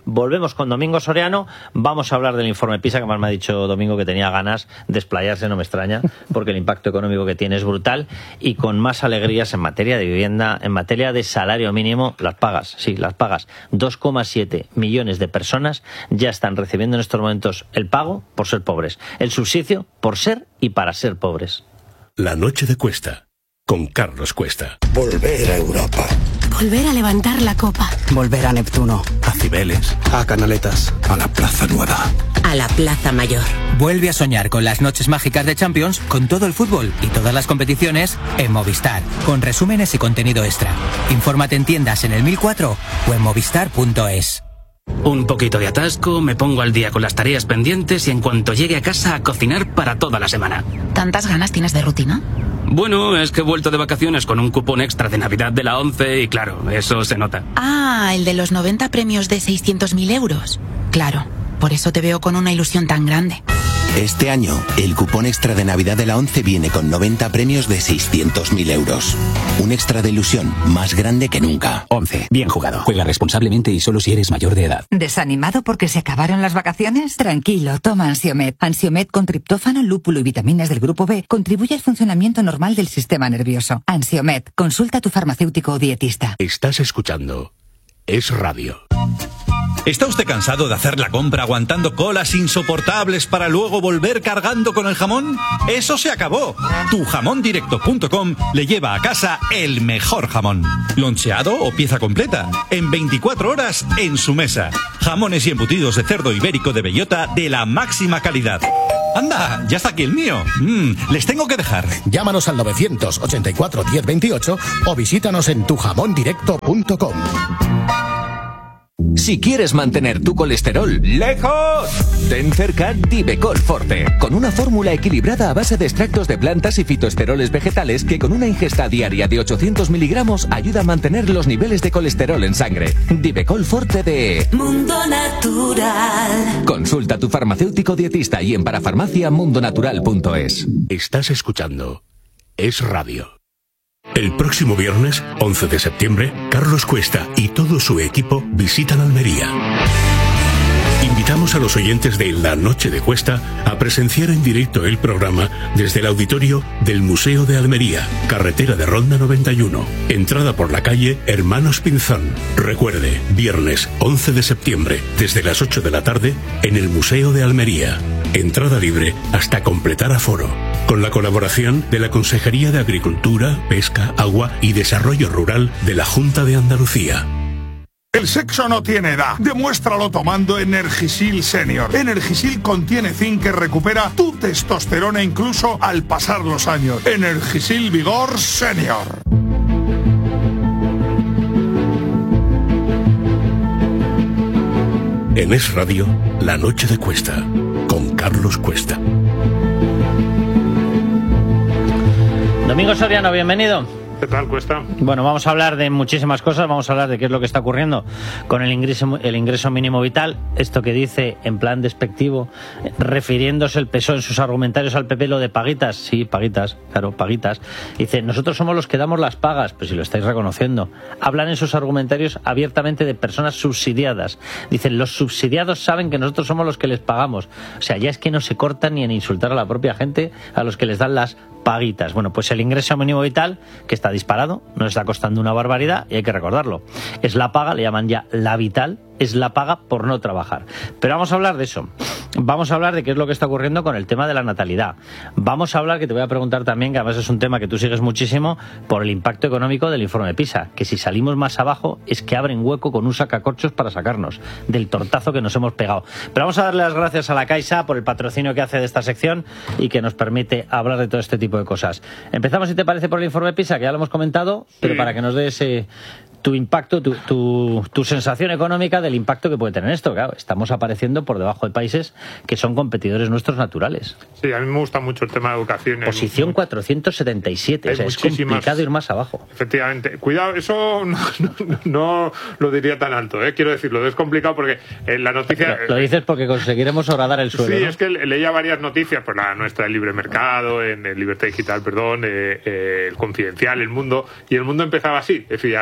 Volvemos con Domingo Soriano, vamos a hablar del informe PISA, que más me ha dicho Domingo que tenía ganas de explayarse, no me extraña, porque el impacto económico que tiene es brutal, y con más alegrías en materia de vivienda, en materia de salario mínimo, las pagas, sí, las pagas. dos coma siete millones de personas ya están recibiendo en estos momentos el pago por ser pobres, el subsidio por ser y para ser pobres. La noche de Cuesta, con Carlos Cuesta. Volver a Europa. Volver a levantar la copa. Volver a Neptuno. A Cibeles. A Canaletas. A la Plaza Nueva. A la Plaza Mayor. Vuelve a soñar con las noches mágicas de Champions, con todo el fútbol y todas las competiciones en Movistar, con resúmenes y contenido extra. Infórmate en tiendas en el mil cuatro o en movistar punto es. Un poquito de atasco, me pongo al día con las tareas pendientes y en cuanto llegue a casa a cocinar para toda la semana. ¿Tantas ganas tienes de rutina? Bueno, es que he vuelto de vacaciones con un cupón extra de Navidad de la ONCE y claro, eso se nota. Ah, el de los noventa premios de seiscientos mil euros. Claro, por eso te veo con una ilusión tan grande. Este año, el cupón extra de Navidad de la ONCE viene con noventa premios de seiscientos mil euros. Un extra de ilusión más grande que nunca. ONCE. Bien jugado. Juega responsablemente y solo si eres mayor de edad. ¿Desanimado porque se acabaron las vacaciones? Tranquilo, toma Ansiomed. Ansiomed con triptófano, lúpulo y vitaminas del grupo B contribuye al funcionamiento normal del sistema nervioso. Ansiomed. Consulta a tu farmacéutico o dietista. Estás escuchando Es Radio. ¿Está usted cansado de hacer la compra aguantando colas insoportables para luego volver cargando con el jamón? ¡Eso se acabó! tu jamón directo punto com le lleva a casa el mejor jamón. Loncheado o pieza completa, en veinticuatro horas en su mesa. Jamones y embutidos de cerdo ibérico de bellota de la máxima calidad. ¡Anda! ¡Ya está aquí el mío! Mm, les tengo que dejar. Llámanos al novecientos ochenta y cuatro diez veintiocho o visítanos en tu jamón directo punto com. Si quieres mantener tu colesterol lejos, ten cerca Divecol Forte, con una fórmula equilibrada a base de extractos de plantas y fitoesteroles vegetales que con una ingesta diaria de ochocientos miligramos ayuda a mantener los niveles de colesterol en sangre. Divecol Forte de Mundo Natural. Consulta a tu farmacéutico dietista y en parafarmacia mundo natural punto es. Estás escuchando Es Radio. El próximo viernes, once de septiembre, Carlos Cuesta y todo su equipo visitan Almería. Invitamos a los oyentes de La Noche de Cuesta a presenciar en directo el programa desde el auditorio del Museo de Almería, carretera de Ronda noventa y uno, entrada por la calle Hermanos Pinzón. Recuerde, viernes once de septiembre, desde las ocho de la tarde, en el Museo de Almería. Entrada libre hasta completar aforo. Con la colaboración de la Consejería de Agricultura, Pesca, Agua y Desarrollo Rural de la Junta de Andalucía. El sexo no tiene edad. Demuéstralo tomando Energisil Senior. Energisil contiene zinc que recupera tu testosterona incluso al pasar los años. Energisil Vigor Senior. En Es Radio, La Noche de Cuesta, con Carlos Cuesta. Domingo Soriano, bienvenido. ¿Qué tal, Cuesta? Bueno, vamos a hablar de muchísimas cosas, vamos a hablar de qué es lo que está ocurriendo con el ingreso, el ingreso mínimo vital, esto que dice en plan despectivo, refiriéndose el P S O E en sus argumentarios al P P, lo de paguitas, sí, paguitas, claro, paguitas, dice, nosotros somos los que damos las pagas, pues si lo estáis reconociendo, hablan en sus argumentarios abiertamente de personas subsidiadas, dicen, los subsidiados saben que nosotros somos los que les pagamos, o sea, ya es que no se cortan ni en insultar a la propia gente a los que les dan las paguitas. Bueno, pues el ingreso mínimo vital, que está disparado, nos está costando una barbaridad y hay que recordarlo. Es la paga, le llaman ya la vital, es la paga por no trabajar. Pero vamos a hablar de eso. Vamos a hablar de qué es lo que está ocurriendo con el tema de la natalidad. Vamos a hablar, que te voy a preguntar también, que además es un tema que tú sigues muchísimo, por el impacto económico del informe PISA, que si salimos más abajo es que abren hueco con un sacacorchos para sacarnos del tortazo que nos hemos pegado. Pero vamos a darle las gracias a la Caixa por el patrocinio que hace de esta sección y que nos permite hablar de todo este tipo de cosas. Empezamos, si te parece, por el informe PISA, que ya lo hemos comentado, sí, pero para que nos des eh, tu impacto, tu, tu, tu sensación económica del impacto que puede tener esto. Claro, estamos apareciendo por debajo de países que son competidores nuestros naturales. Sí, a mí me gusta mucho el tema de educación. Posición cuatrocientos setenta y siete, o sea, es complicado ir más abajo. Efectivamente. Cuidado, eso no, no, no lo diría tan alto, ¿eh? Quiero decirlo, es complicado porque en la noticia... Lo, lo dices porque conseguiremos horadar el suelo, Sí, ¿no? Es que leía varias noticias, pues la nuestra, el Libre Mercado, en el Libertad Digital, perdón, eh, eh, el Confidencial, El Mundo, y El Mundo empezaba así, decía, España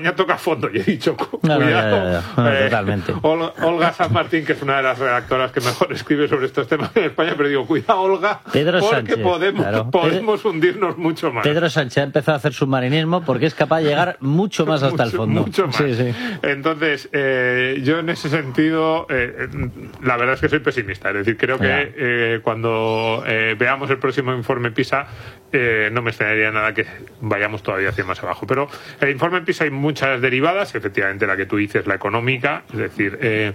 España toca fondo. Y he dicho, cuidado. No, no, ya, ya, ya. No, eh, totalmente. Ol- Olga San Martín, que es una de las redactoras que mejor escribe sobre estos temas en España, pero digo, cuidado, Olga, Pedro porque Sánchez, podemos, claro. podemos hundirnos mucho más. Pedro Sánchez ha empezado a hacer submarinismo porque es capaz de llegar mucho más hasta mucho, el fondo. Mucho más. Sí, sí. Entonces, eh, yo en ese sentido, eh, la verdad es que soy pesimista. Es decir, creo que eh, cuando eh, veamos el próximo informe PISA, eh, no me extrañaría nada que vayamos todavía hacia más abajo. Pero el informe PISA hay muchas derivadas, efectivamente la que tú dices, la económica, es decir, eh,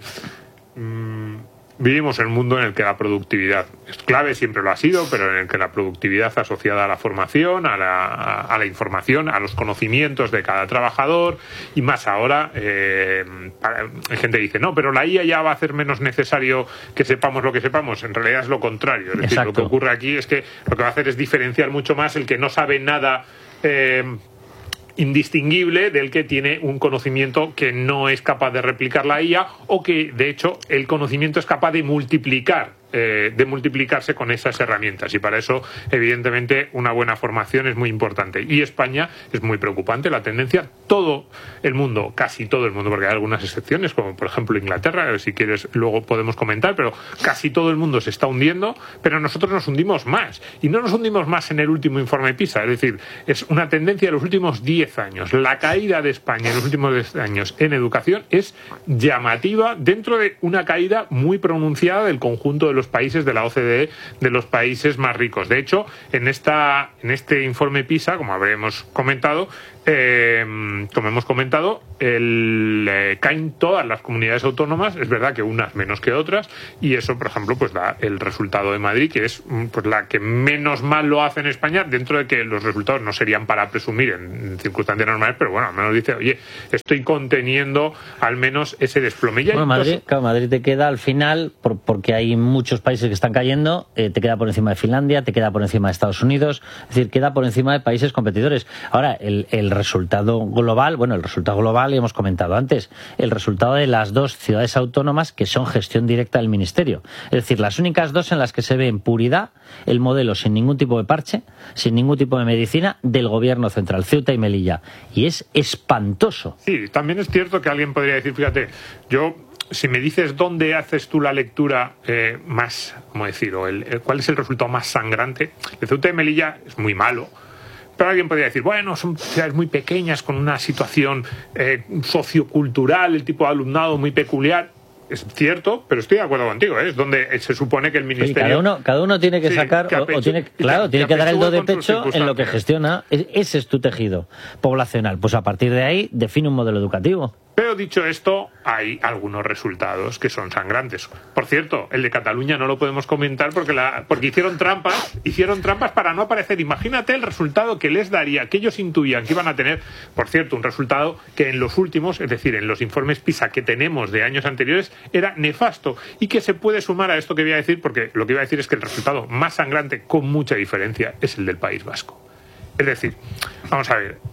mmm, vivimos en un mundo en el que la productividad es clave, siempre lo ha sido, pero en el que la productividad asociada a la formación, a la, a la información, a los conocimientos de cada trabajador, y más ahora, eh, para, hay gente que dice, no, pero la I A ya va a hacer menos necesario que sepamos lo que sepamos. En realidad es lo contrario. Es decir, Exacto. lo que ocurre aquí es que lo que va a hacer es diferenciar mucho más el que no sabe nada eh, indistinguible del que tiene un conocimiento que no es capaz de replicar la I A, o que de hecho el conocimiento es capaz de multiplicar eh, de multiplicarse con esas herramientas, y para eso evidentemente una buena formación es muy importante. Y España es muy preocupante la tendencia. Todo el mundo, casi todo el mundo, porque hay algunas excepciones como por ejemplo Inglaterra, si quieres luego podemos comentar, pero casi todo el mundo se está hundiendo, pero nosotros nos hundimos más, y no nos hundimos más en el último informe PISA. Es decir, es una tendencia de los últimos diez años. La caída de España en los últimos diez años en educación es llamativa, dentro de una caída muy pronunciada del conjunto de los países de la O C D E, de los países más ricos. De hecho, en esta en este informe PISA, como habremos comentado, eh, como hemos comentado, el, eh, caen todas las comunidades autónomas. Es verdad que unas menos que otras, y eso, por ejemplo, pues da el resultado de Madrid, que es pues la que menos mal lo hace en España, dentro de que los resultados no serían para presumir en circunstancias normales, pero bueno, al menos dice, oye, estoy conteniendo al menos ese desplome. Bueno, Madrid, claro, Madrid te queda al final, por, porque hay muchos países que están cayendo, eh, te queda por encima de Finlandia, te queda por encima de Estados Unidos, es decir, queda por encima de países competidores. Ahora, el, el resultado global, bueno, el resultado global, hemos comentado antes, el resultado de las dos ciudades autónomas que son gestión directa del Ministerio. Es decir, las únicas dos en las que se ve en puridad el modelo sin ningún tipo de parche, sin ningún tipo de medicina, del gobierno central, Ceuta y Melilla. Y es espantoso. Sí, también es cierto que alguien podría decir, fíjate, yo... Si me dices dónde haces tú la lectura eh, más, ¿cómo decir? O el, el, ¿cuál es el resultado más sangrante? El Ceuta y Melilla es muy malo. Pero alguien podría decir, bueno, son ciudades muy pequeñas con una situación eh, sociocultural, el tipo de alumnado muy peculiar. Es cierto, pero estoy de acuerdo contigo, ¿eh? Es donde se supone que el ministerio... Cada uno, cada uno tiene que sí, sacar, que apeche, o, o tiene, claro, que, tiene que, que dar el do de pecho en lo que gestiona. Ese es tu tejido poblacional. Pues a partir de ahí define un modelo educativo. Pero dicho esto, hay algunos resultados que son sangrantes. Por cierto, el de Cataluña no lo podemos comentar porque la, porque hicieron trampas, hicieron trampas para no aparecer. Imagínate el resultado que les daría, que ellos intuían que iban a tener, por cierto, un resultado que en los últimos, es decir, en los informes PISA que tenemos de años anteriores, era nefasto, y que se puede sumar a esto que voy a decir, porque lo que iba a decir es que el resultado más sangrante, con mucha diferencia, es el del País Vasco. Es decir, vamos a ver,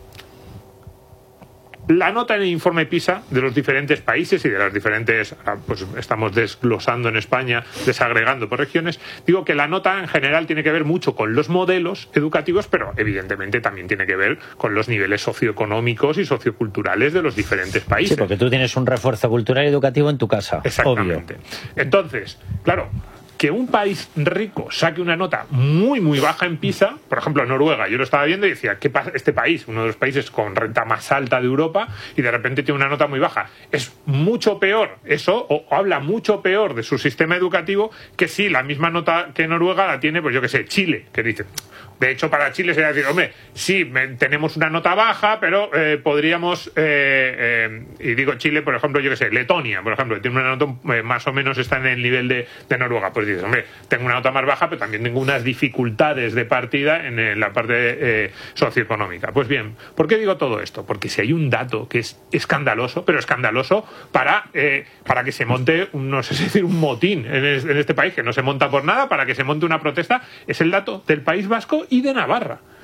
la nota en el informe PISA de los diferentes países y de las diferentes, pues estamos desglosando en España, desagregando por regiones, digo que la nota en general tiene que ver mucho con los modelos educativos, pero evidentemente también tiene que ver con los niveles socioeconómicos y socioculturales de los diferentes países. Sí, porque tú tienes un refuerzo cultural y educativo en tu casa. Exactamente. Obvio. Entonces, claro, que un país rico saque una nota muy, muy baja en PISA, por ejemplo Noruega, yo lo estaba viendo y decía, ¿qué pasa? Este país, uno de los países con renta más alta de Europa, y de repente tiene una nota muy baja. Es mucho peor eso, o habla mucho peor de su sistema educativo, que si la misma nota que Noruega la tiene, pues yo qué sé, Chile, que dice... De hecho, para Chile sería decir, hombre, sí, me, tenemos una nota baja, pero eh, podríamos, eh, eh, y digo Chile, por ejemplo, yo qué sé, Letonia, por ejemplo, que tiene una nota eh, más o menos está en el nivel de, de Noruega. Pues dices, hombre, tengo una nota más baja, pero también tengo unas dificultades de partida en, en la parte eh, socioeconómica. Pues bien, ¿por qué digo todo esto? Porque si hay un dato que es escandaloso, pero escandaloso para, eh, para que se monte, un, no sé si decir, un motín en, es, en este país, que no se monta por nada, para que se monte una protesta, es el dato del País Vasco y de Navarra.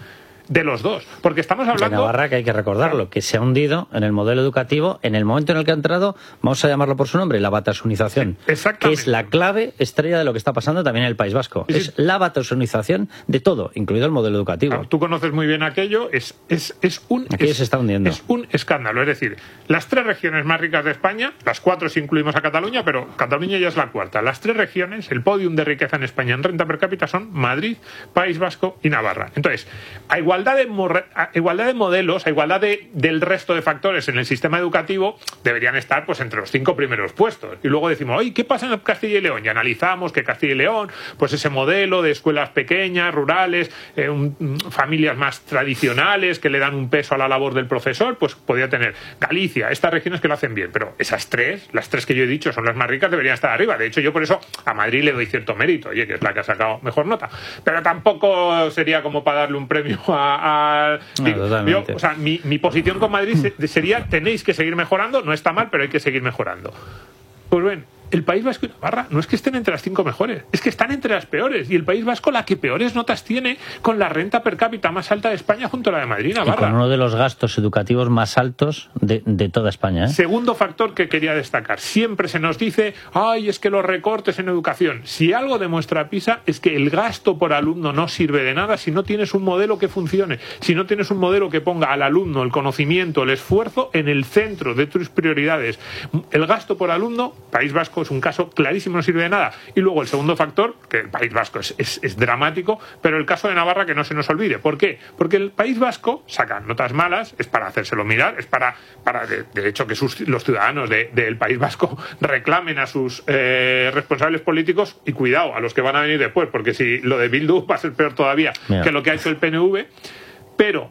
de los dos. Porque estamos hablando... De Navarra, que hay que recordarlo, que se ha hundido en el modelo educativo en el momento en el que ha entrado, vamos a llamarlo por su nombre, la batasunización. Exactamente. Que es la clave estrella de lo que está pasando también en el País Vasco. Sí. Es la batasunización de todo, incluido el modelo educativo. Claro, tú conoces muy bien aquello, es, es, es un... Aquí es, se está hundiendo. Es un escándalo. Es decir, las tres regiones más ricas de España, las cuatro si incluimos a Cataluña, pero Cataluña ya es la cuarta. Las tres regiones, el podium de riqueza en España en renta per cápita son Madrid, País Vasco y Navarra. Entonces, a igualdad de, a igualdad de modelos, a igualdad de, del resto de factores en el sistema educativo, deberían estar pues entre los cinco primeros puestos. Y luego decimos, oye, ¿qué pasa en Castilla y León? Y analizamos que Castilla y León, pues ese modelo de escuelas pequeñas, rurales, eh, un, familias más tradicionales que le dan un peso a la labor del profesor, pues podría tener Galicia, estas regiones que lo hacen bien. Pero esas tres, las tres que yo he dicho son las más ricas, deberían estar arriba. De hecho, yo por eso a Madrid le doy cierto mérito, oye, que es la que ha sacado mejor nota. Pero tampoco sería como para darle un premio a... a no, yo, o sea, mi, mi posición con Madrid sería, tenéis que seguir mejorando, no está mal, pero hay que seguir mejorando. Pues bien, el País Vasco y Navarra no es que estén entre las cinco mejores, es que están entre las peores. Y el País Vasco la que peores notas tiene, con la renta per cápita más alta de España junto a la de Madrid y Navarra. Y con uno de los gastos educativos más altos de, de toda España, ¿eh? Segundo factor que quería destacar. Siempre se nos dice, ay, es que los recortes en educación. Si algo demuestra PISA es que el gasto por alumno no sirve de nada si no tienes un modelo que funcione, si no tienes un modelo que ponga al alumno el conocimiento, el esfuerzo en el centro de tus prioridades. El gasto por alumno, País Vasco es un caso clarísimo, no sirve de nada. Y luego el segundo factor, que el País Vasco es, es, es dramático, pero el caso de Navarra que no se nos olvide. ¿Por qué? Porque el País Vasco saca notas malas, es para hacérselo mirar, es para, para de, de hecho, que sus, los ciudadanos de, del País Vasco reclamen a sus eh, responsables políticos, y cuidado, a los que van a venir después, porque si lo de Bildu va a ser peor todavía Mira. que lo que ha hecho el P N V. Pero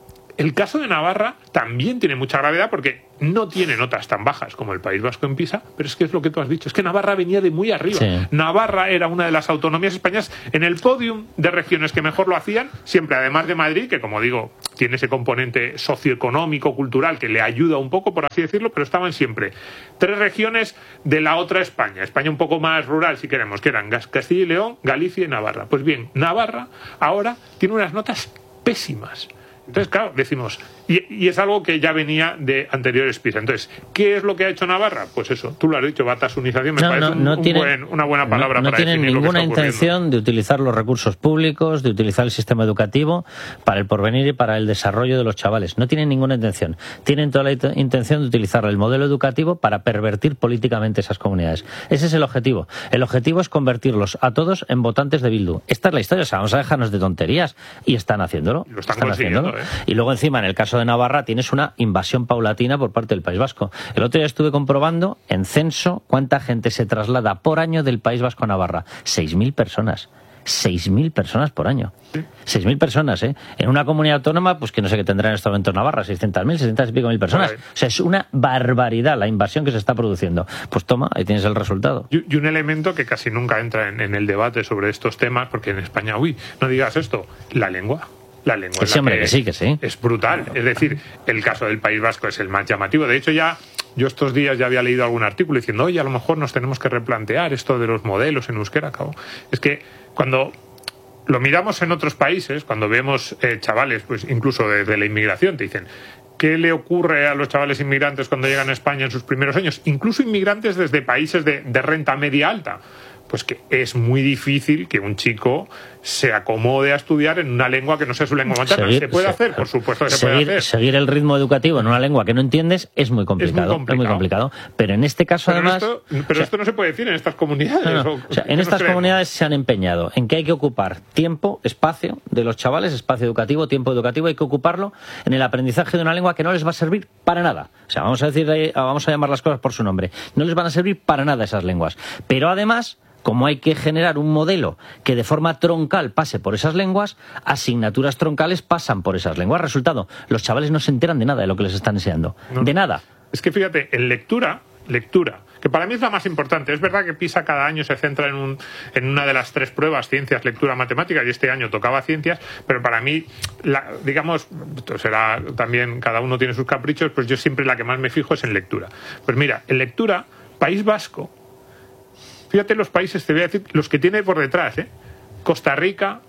el caso de Navarra también tiene mucha gravedad porque no tiene notas tan bajas como el País Vasco en PISA, pero es que es lo que tú has dicho, es que Navarra venía de muy arriba. Sí. Navarra era una de las autonomías españolas en el podium de regiones que mejor lo hacían, siempre además de Madrid, que como digo, tiene ese componente socioeconómico, cultural, que le ayuda un poco, por así decirlo, pero estaban siempre tres regiones de la otra España, España un poco más rural, si queremos, que eran Castilla y León, Galicia y Navarra. Pues bien, Navarra ahora tiene unas notas pésimas. Entonces, claro, decimos, y, y es algo que ya venía de anteriores PISA. Entonces, ¿qué es lo que ha hecho Navarra? Pues eso, tú lo has dicho, batasunización, me no, parece no, no un, tiene, un buen, una buena palabra no, no para tienen definir ninguna lo que está intención de utilizar los recursos públicos, de utilizar el sistema educativo para el porvenir y para el desarrollo de los chavales. No tienen ninguna intención. Tienen toda la intención de utilizar el modelo educativo para pervertir políticamente esas comunidades. Ese es el objetivo. El objetivo es convertirlos a todos en votantes de Bildu. Esta es la historia, o sea, vamos a dejarnos de tonterías. Y están haciéndolo. Lo están, están haciéndolo. ¿eh? Y luego encima, en el caso de Navarra, tienes una invasión paulatina por parte del País Vasco. El otro día estuve comprobando en censo cuánta gente se traslada por año del País Vasco a Navarra. seis mil personas. seis mil personas por año. Sí. seis mil personas, ¿eh? En una comunidad autónoma, pues que no sé qué tendrá en este momento Navarra, seiscientas mil, seiscientas y pico mil personas. Vale. O sea, es una barbaridad la invasión que se está produciendo. Pues toma, ahí tienes el resultado. Y, y un elemento que casi nunca entra en, en el debate sobre estos temas, porque en España, uy, no digas esto, la lengua. La lengua sí, hombre, que, que sí, que sí. Es brutal. Es decir, el caso del País Vasco es el más llamativo. De hecho, ya yo estos días ya había leído algún artículo diciendo, oye, a lo mejor nos tenemos que replantear esto de los modelos en euskera. Cabo. Es que cuando lo miramos en otros países, cuando vemos eh, chavales, pues incluso desde la inmigración, te dicen, ¿qué le ocurre a los chavales inmigrantes cuando llegan a España en sus primeros años? Incluso inmigrantes desde países de, de renta media alta. Pues que es muy difícil que un chico se acomode a estudiar en una lengua que no sea su lengua materna. Seguir, ¿Se puede se, hacer? Por supuesto que se seguir, puede hacer. Seguir el ritmo educativo en una lengua que no entiendes es muy complicado. Es muy complicado. Es muy complicado. Pero en este caso, pero además... Esto, pero o sea, esto no se puede decir en estas comunidades. No, no. O, o sea, en estas creemos? comunidades se han empeñado en que hay que ocupar tiempo, espacio de los chavales, espacio educativo, tiempo educativo, hay que ocuparlo en el aprendizaje de una lengua que no les va a servir para nada. O sea, vamos a decir, vamos a llamar las cosas por su nombre. No les van a servir para nada esas lenguas. Pero además, como hay que generar un modelo que de forma troncal pase por esas lenguas, asignaturas troncales pasan por esas lenguas. Resultado, los chavales no se enteran de nada de lo que les están enseñando. No, de nada. Es que fíjate, en lectura, lectura, que para mí es la más importante. Es verdad que PISA cada año se centra en, un, en una de las tres pruebas, ciencias, lectura, matemáticas, y este año tocaba ciencias, pero para mí, la, digamos, será también, cada uno tiene sus caprichos, pues yo siempre la que más me fijo es en lectura. Pues mira, en lectura, País Vasco, fíjate los países, te voy a decir, los que tiene por detrás, ¿eh? Costa Rica,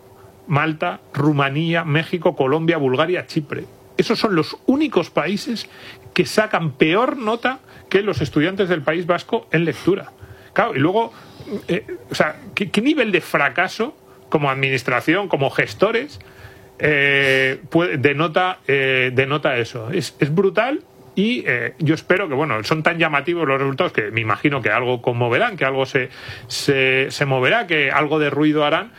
Malta, Rumanía, México, Colombia, Bulgaria, Chipre. Esos son los únicos países que sacan peor nota que los estudiantes del País Vasco en lectura. Claro, y luego, eh, o sea, ¿qué, qué nivel de fracaso como administración, como gestores, eh, puede, denota, eh, denota eso? Es, es brutal. Y eh, yo espero que, bueno, son tan llamativos los resultados que me imagino que algo conmoverán, que algo se, se, se moverá, que algo de ruido harán,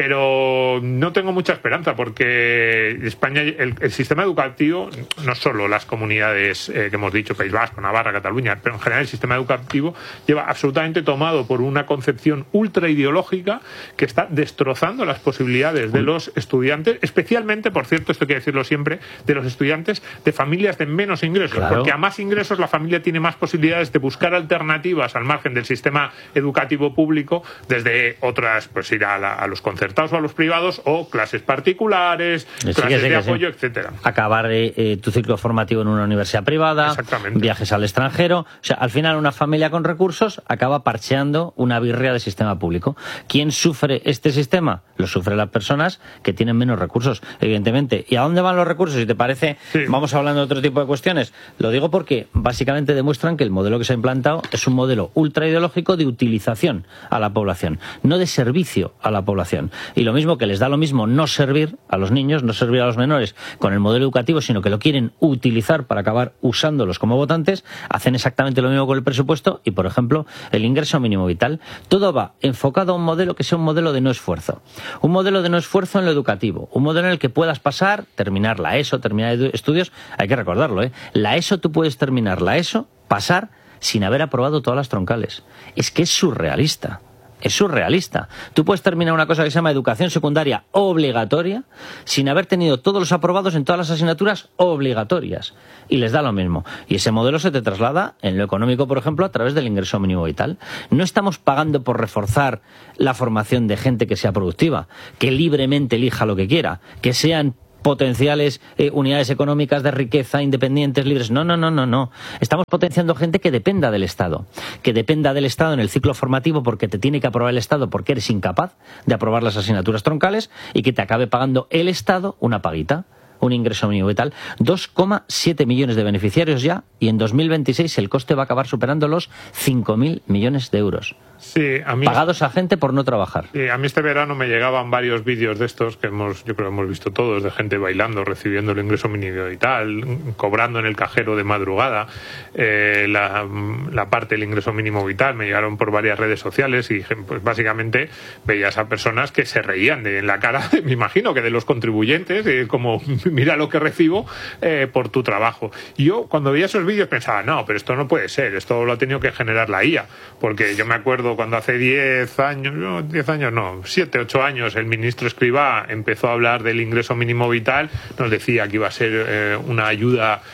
pero no tengo mucha esperanza porque España, el, el sistema educativo, no solo las comunidades eh, que hemos dicho, País Vasco, Navarra, Cataluña, pero en general el sistema educativo lleva absolutamente tomado por una concepción ultra ideológica que está destrozando las posibilidades de los estudiantes, especialmente, por cierto, esto hay que decirlo siempre, de los estudiantes de familias de menos ingresos, claro. Porque a más ingresos la familia tiene más posibilidades de buscar alternativas al margen del sistema educativo público, desde otras, pues ir a, la, a los concertados o a los privados, o clases particulares, sí, clases sí, de apoyo, sí. etcétera. Acabar eh, tu ciclo formativo en una universidad privada, viajes al extranjero. O sea, al final una familia con recursos acaba parcheando una birria del sistema público. ¿Quién sufre este sistema? Lo sufren las personas que tienen menos recursos, evidentemente. ¿Y a dónde van los recursos? Si te parece, sí. Vamos hablando de otro tipo de cuestiones. Lo digo porque básicamente demuestran que el modelo que se ha implantado es un modelo ultra ideológico de utilización a la población, no de servicio a la población. Y lo mismo que les da lo mismo no servir a los niños, no servir a los menores con el modelo educativo, sino que lo quieren utilizar para acabar usándolos como votantes, hacen exactamente lo mismo con el presupuesto y, por ejemplo, el ingreso mínimo vital. Todo va enfocado a un modelo que sea un modelo de no esfuerzo. Un modelo de no esfuerzo en lo educativo. Un modelo en el que puedas pasar, terminar la ESO, terminar estudios. Hay que recordarlo, ¿eh? La ESO, tú puedes terminar la ESO, pasar sin haber aprobado todas las troncales. Es que es surrealista. Es surrealista. Tú puedes terminar una cosa que se llama educación secundaria obligatoria sin haber tenido todos los aprobados en todas las asignaturas obligatorias. Y les da lo mismo. Y ese modelo se te traslada en lo económico, por ejemplo, a través del ingreso mínimo vital. No estamos pagando por reforzar la formación de gente que sea productiva, que libremente elija lo que quiera, que sean potenciales eh, unidades económicas de riqueza, independientes, libres. No, no, no, no, no. Estamos potenciando gente que dependa del Estado. Que dependa del Estado en el ciclo formativo porque te tiene que aprobar el Estado porque eres incapaz de aprobar las asignaturas troncales y que te acabe pagando el Estado una paguita, un ingreso mínimo vital. dos coma siete millones de beneficiarios ya y en dos mil veintiséis el coste va a acabar superando los cinco mil millones de euros. Sí, a mí, pagados a gente por no trabajar. Sí, a mí este verano me llegaban varios vídeos de estos que hemos, yo creo que hemos visto todos, de gente bailando, recibiendo el ingreso mínimo vital, cobrando en el cajero de madrugada, eh, la, la parte del ingreso mínimo vital. Me llegaron por varias redes sociales y pues básicamente veías a personas que se reían de, en la cara, me imagino que de los contribuyentes, eh, como mira lo que recibo eh, por tu trabajo. Y yo cuando veía esos vídeos pensaba, no, pero esto no puede ser, esto lo ha tenido que generar la I A, porque yo me acuerdo cuando hace diez años, no, diez años no, siete, ocho años, el ministro Escrivá empezó a hablar del ingreso mínimo vital, nos decía que iba a ser eh, una ayuda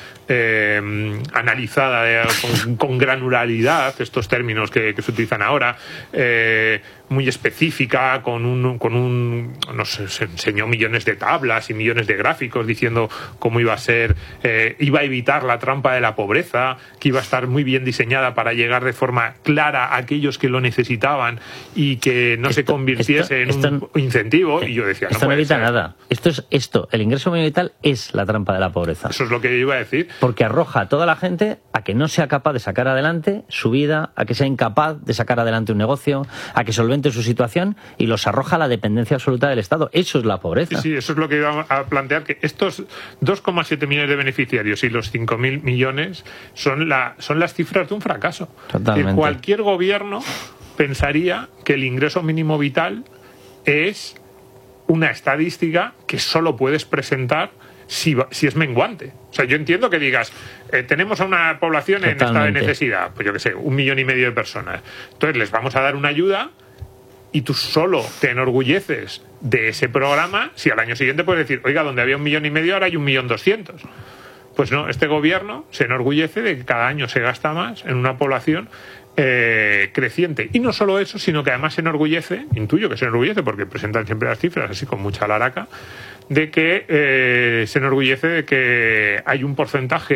eh, analizada eh, con, con granularidad, estos términos que, que se utilizan ahora, eh, muy específica, con un, con un, no sé, se enseñó millones de tablas y millones de gráficos diciendo cómo iba a ser, eh, iba a evitar la trampa de la pobreza, que iba a estar muy bien diseñada para llegar de forma clara a aquellos que lo necesitaban y que no esto, se convirtiese esto, en esto, un incentivo. Y yo decía, esto no, no evita ser. nada. Esto es esto, el ingreso mínimo vital es la trampa de la pobreza. Eso es lo que yo iba a decir. Porque arroja a toda la gente a que no sea capaz de sacar adelante su vida, a que sea incapaz de sacar adelante un negocio, a que solvente su situación y los arroja a la dependencia absoluta del Estado. Eso es la pobreza. Sí, sí, eso es lo que iba a plantear, que estos dos coma siete millones de beneficiarios y los cinco mil millones son, la, son las cifras de un fracaso. Totalmente. Que cualquier gobierno pensaría que el ingreso mínimo vital es una estadística que solo puedes presentar si, si es menguante. O sea, yo entiendo que digas, eh, tenemos a una población Totalmente. en estado de necesidad, pues yo qué sé, un millón y medio de personas. Entonces les vamos a dar una ayuda y tú solo te enorgulleces de ese programa si al año siguiente puedes decir, oiga, donde había un millón y medio ahora hay un millón doscientos. Pues no, este gobierno se enorgullece de que cada año se gasta más en una población eh, creciente. Y no solo eso, sino que además se enorgullece, intuyo que se enorgullece porque presentan siempre las cifras así con mucha laraca, de que eh, se enorgullece de que hay un porcentaje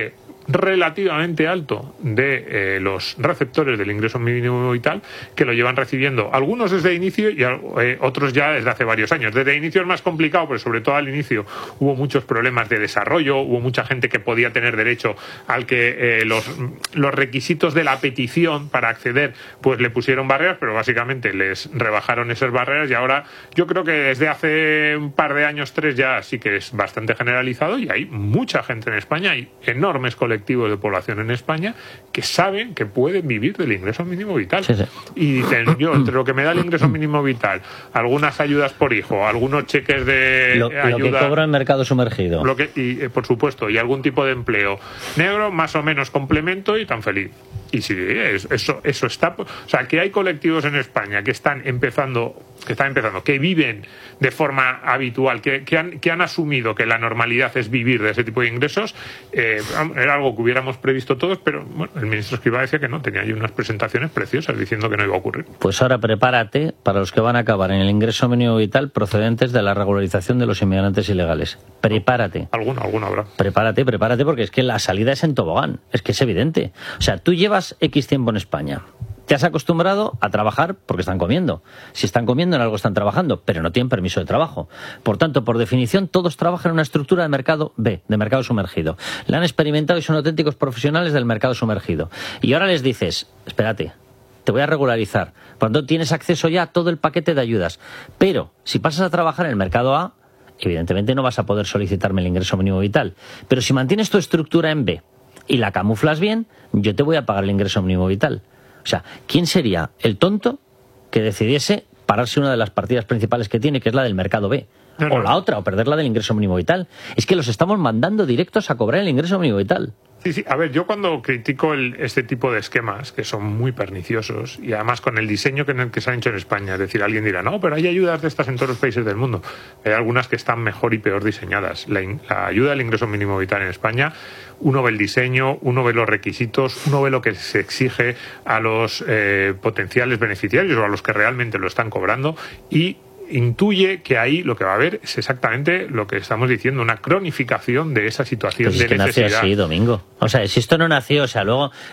relativamente alto de eh, los receptores del ingreso mínimo vital que lo llevan recibiendo, algunos desde inicio y eh, otros ya desde hace varios años. Desde inicio es más complicado, pero sobre todo al inicio hubo muchos problemas de desarrollo, hubo mucha gente que podía tener derecho al que eh, los, los requisitos de la petición para acceder pues le pusieron barreras, pero básicamente les rebajaron esas barreras y ahora yo creo que desde hace un par de años, tres, ya sí que es bastante generalizado y hay mucha gente en España, hay enormes colectivos de población en España que saben que pueden vivir del ingreso mínimo vital. Sí, sí. Y dicen, yo, entre lo que me da el ingreso mínimo vital, algunas ayudas por hijo, algunos cheques de lo, ayuda... Lo que cobra en mercado sumergido. Lo que, y, eh, por supuesto, y algún tipo de empleo negro, más o menos complemento y tan feliz. Y sí, eso, eso está... O sea, que hay colectivos en España que están empezando, que están empezando, que viven de forma habitual, que, que, han, que han asumido que la normalidad es vivir de ese tipo de ingresos, eh, era algo que hubiéramos previsto todos, pero bueno, el ministro Escrivá decía que no, tenía ahí unas presentaciones preciosas diciendo que no iba a ocurrir. Pues ahora prepárate para los que van a acabar en el ingreso mínimo vital procedentes de la regularización de los inmigrantes ilegales. Prepárate. Alguno, alguno habrá. Prepárate, prepárate, porque es que la salida es en tobogán, es que es evidente. O sea, tú llevas X tiempo en España. Te has acostumbrado a trabajar porque están comiendo. Si están comiendo en algo están trabajando, pero no tienen permiso de trabajo. Por tanto, por definición, todos trabajan en una estructura de mercado B, de mercado sumergido. La han experimentado y son auténticos profesionales del mercado sumergido. Y ahora les dices, espérate, te voy a regularizar. Por tanto, tienes acceso ya a todo el paquete de ayudas. Pero, si pasas a trabajar en el mercado A, evidentemente no vas a poder solicitarme el ingreso mínimo vital. Pero si mantienes tu estructura en B y la camuflas bien, yo te voy a pagar el ingreso mínimo vital. O sea, ¿quién sería el tonto que decidiese pararse una de las partidas principales que tiene, que es la del mercado B? No, no. O la otra, o perderla del ingreso mínimo vital. Es que los estamos mandando directos a cobrar el ingreso mínimo vital. Sí, sí. A ver, yo cuando critico el, este tipo de esquemas, que son muy perniciosos, y además con el diseño que, en el que se han hecho en España, es decir, alguien dirá, no, pero hay ayudas de estas en todos los países del mundo. Hay algunas que están mejor y peor diseñadas. La, la ayuda al ingreso mínimo vital en España, uno ve el diseño, uno ve los requisitos, uno ve lo que se exige a los eh, potenciales beneficiarios o a los que realmente lo están cobrando y intuye que ahí lo que va a haber es exactamente lo que estamos diciendo, una cronificación de esa situación pues de es que necesidad. Nació así, Domingo. O sea, si esto no nació, o sea, luego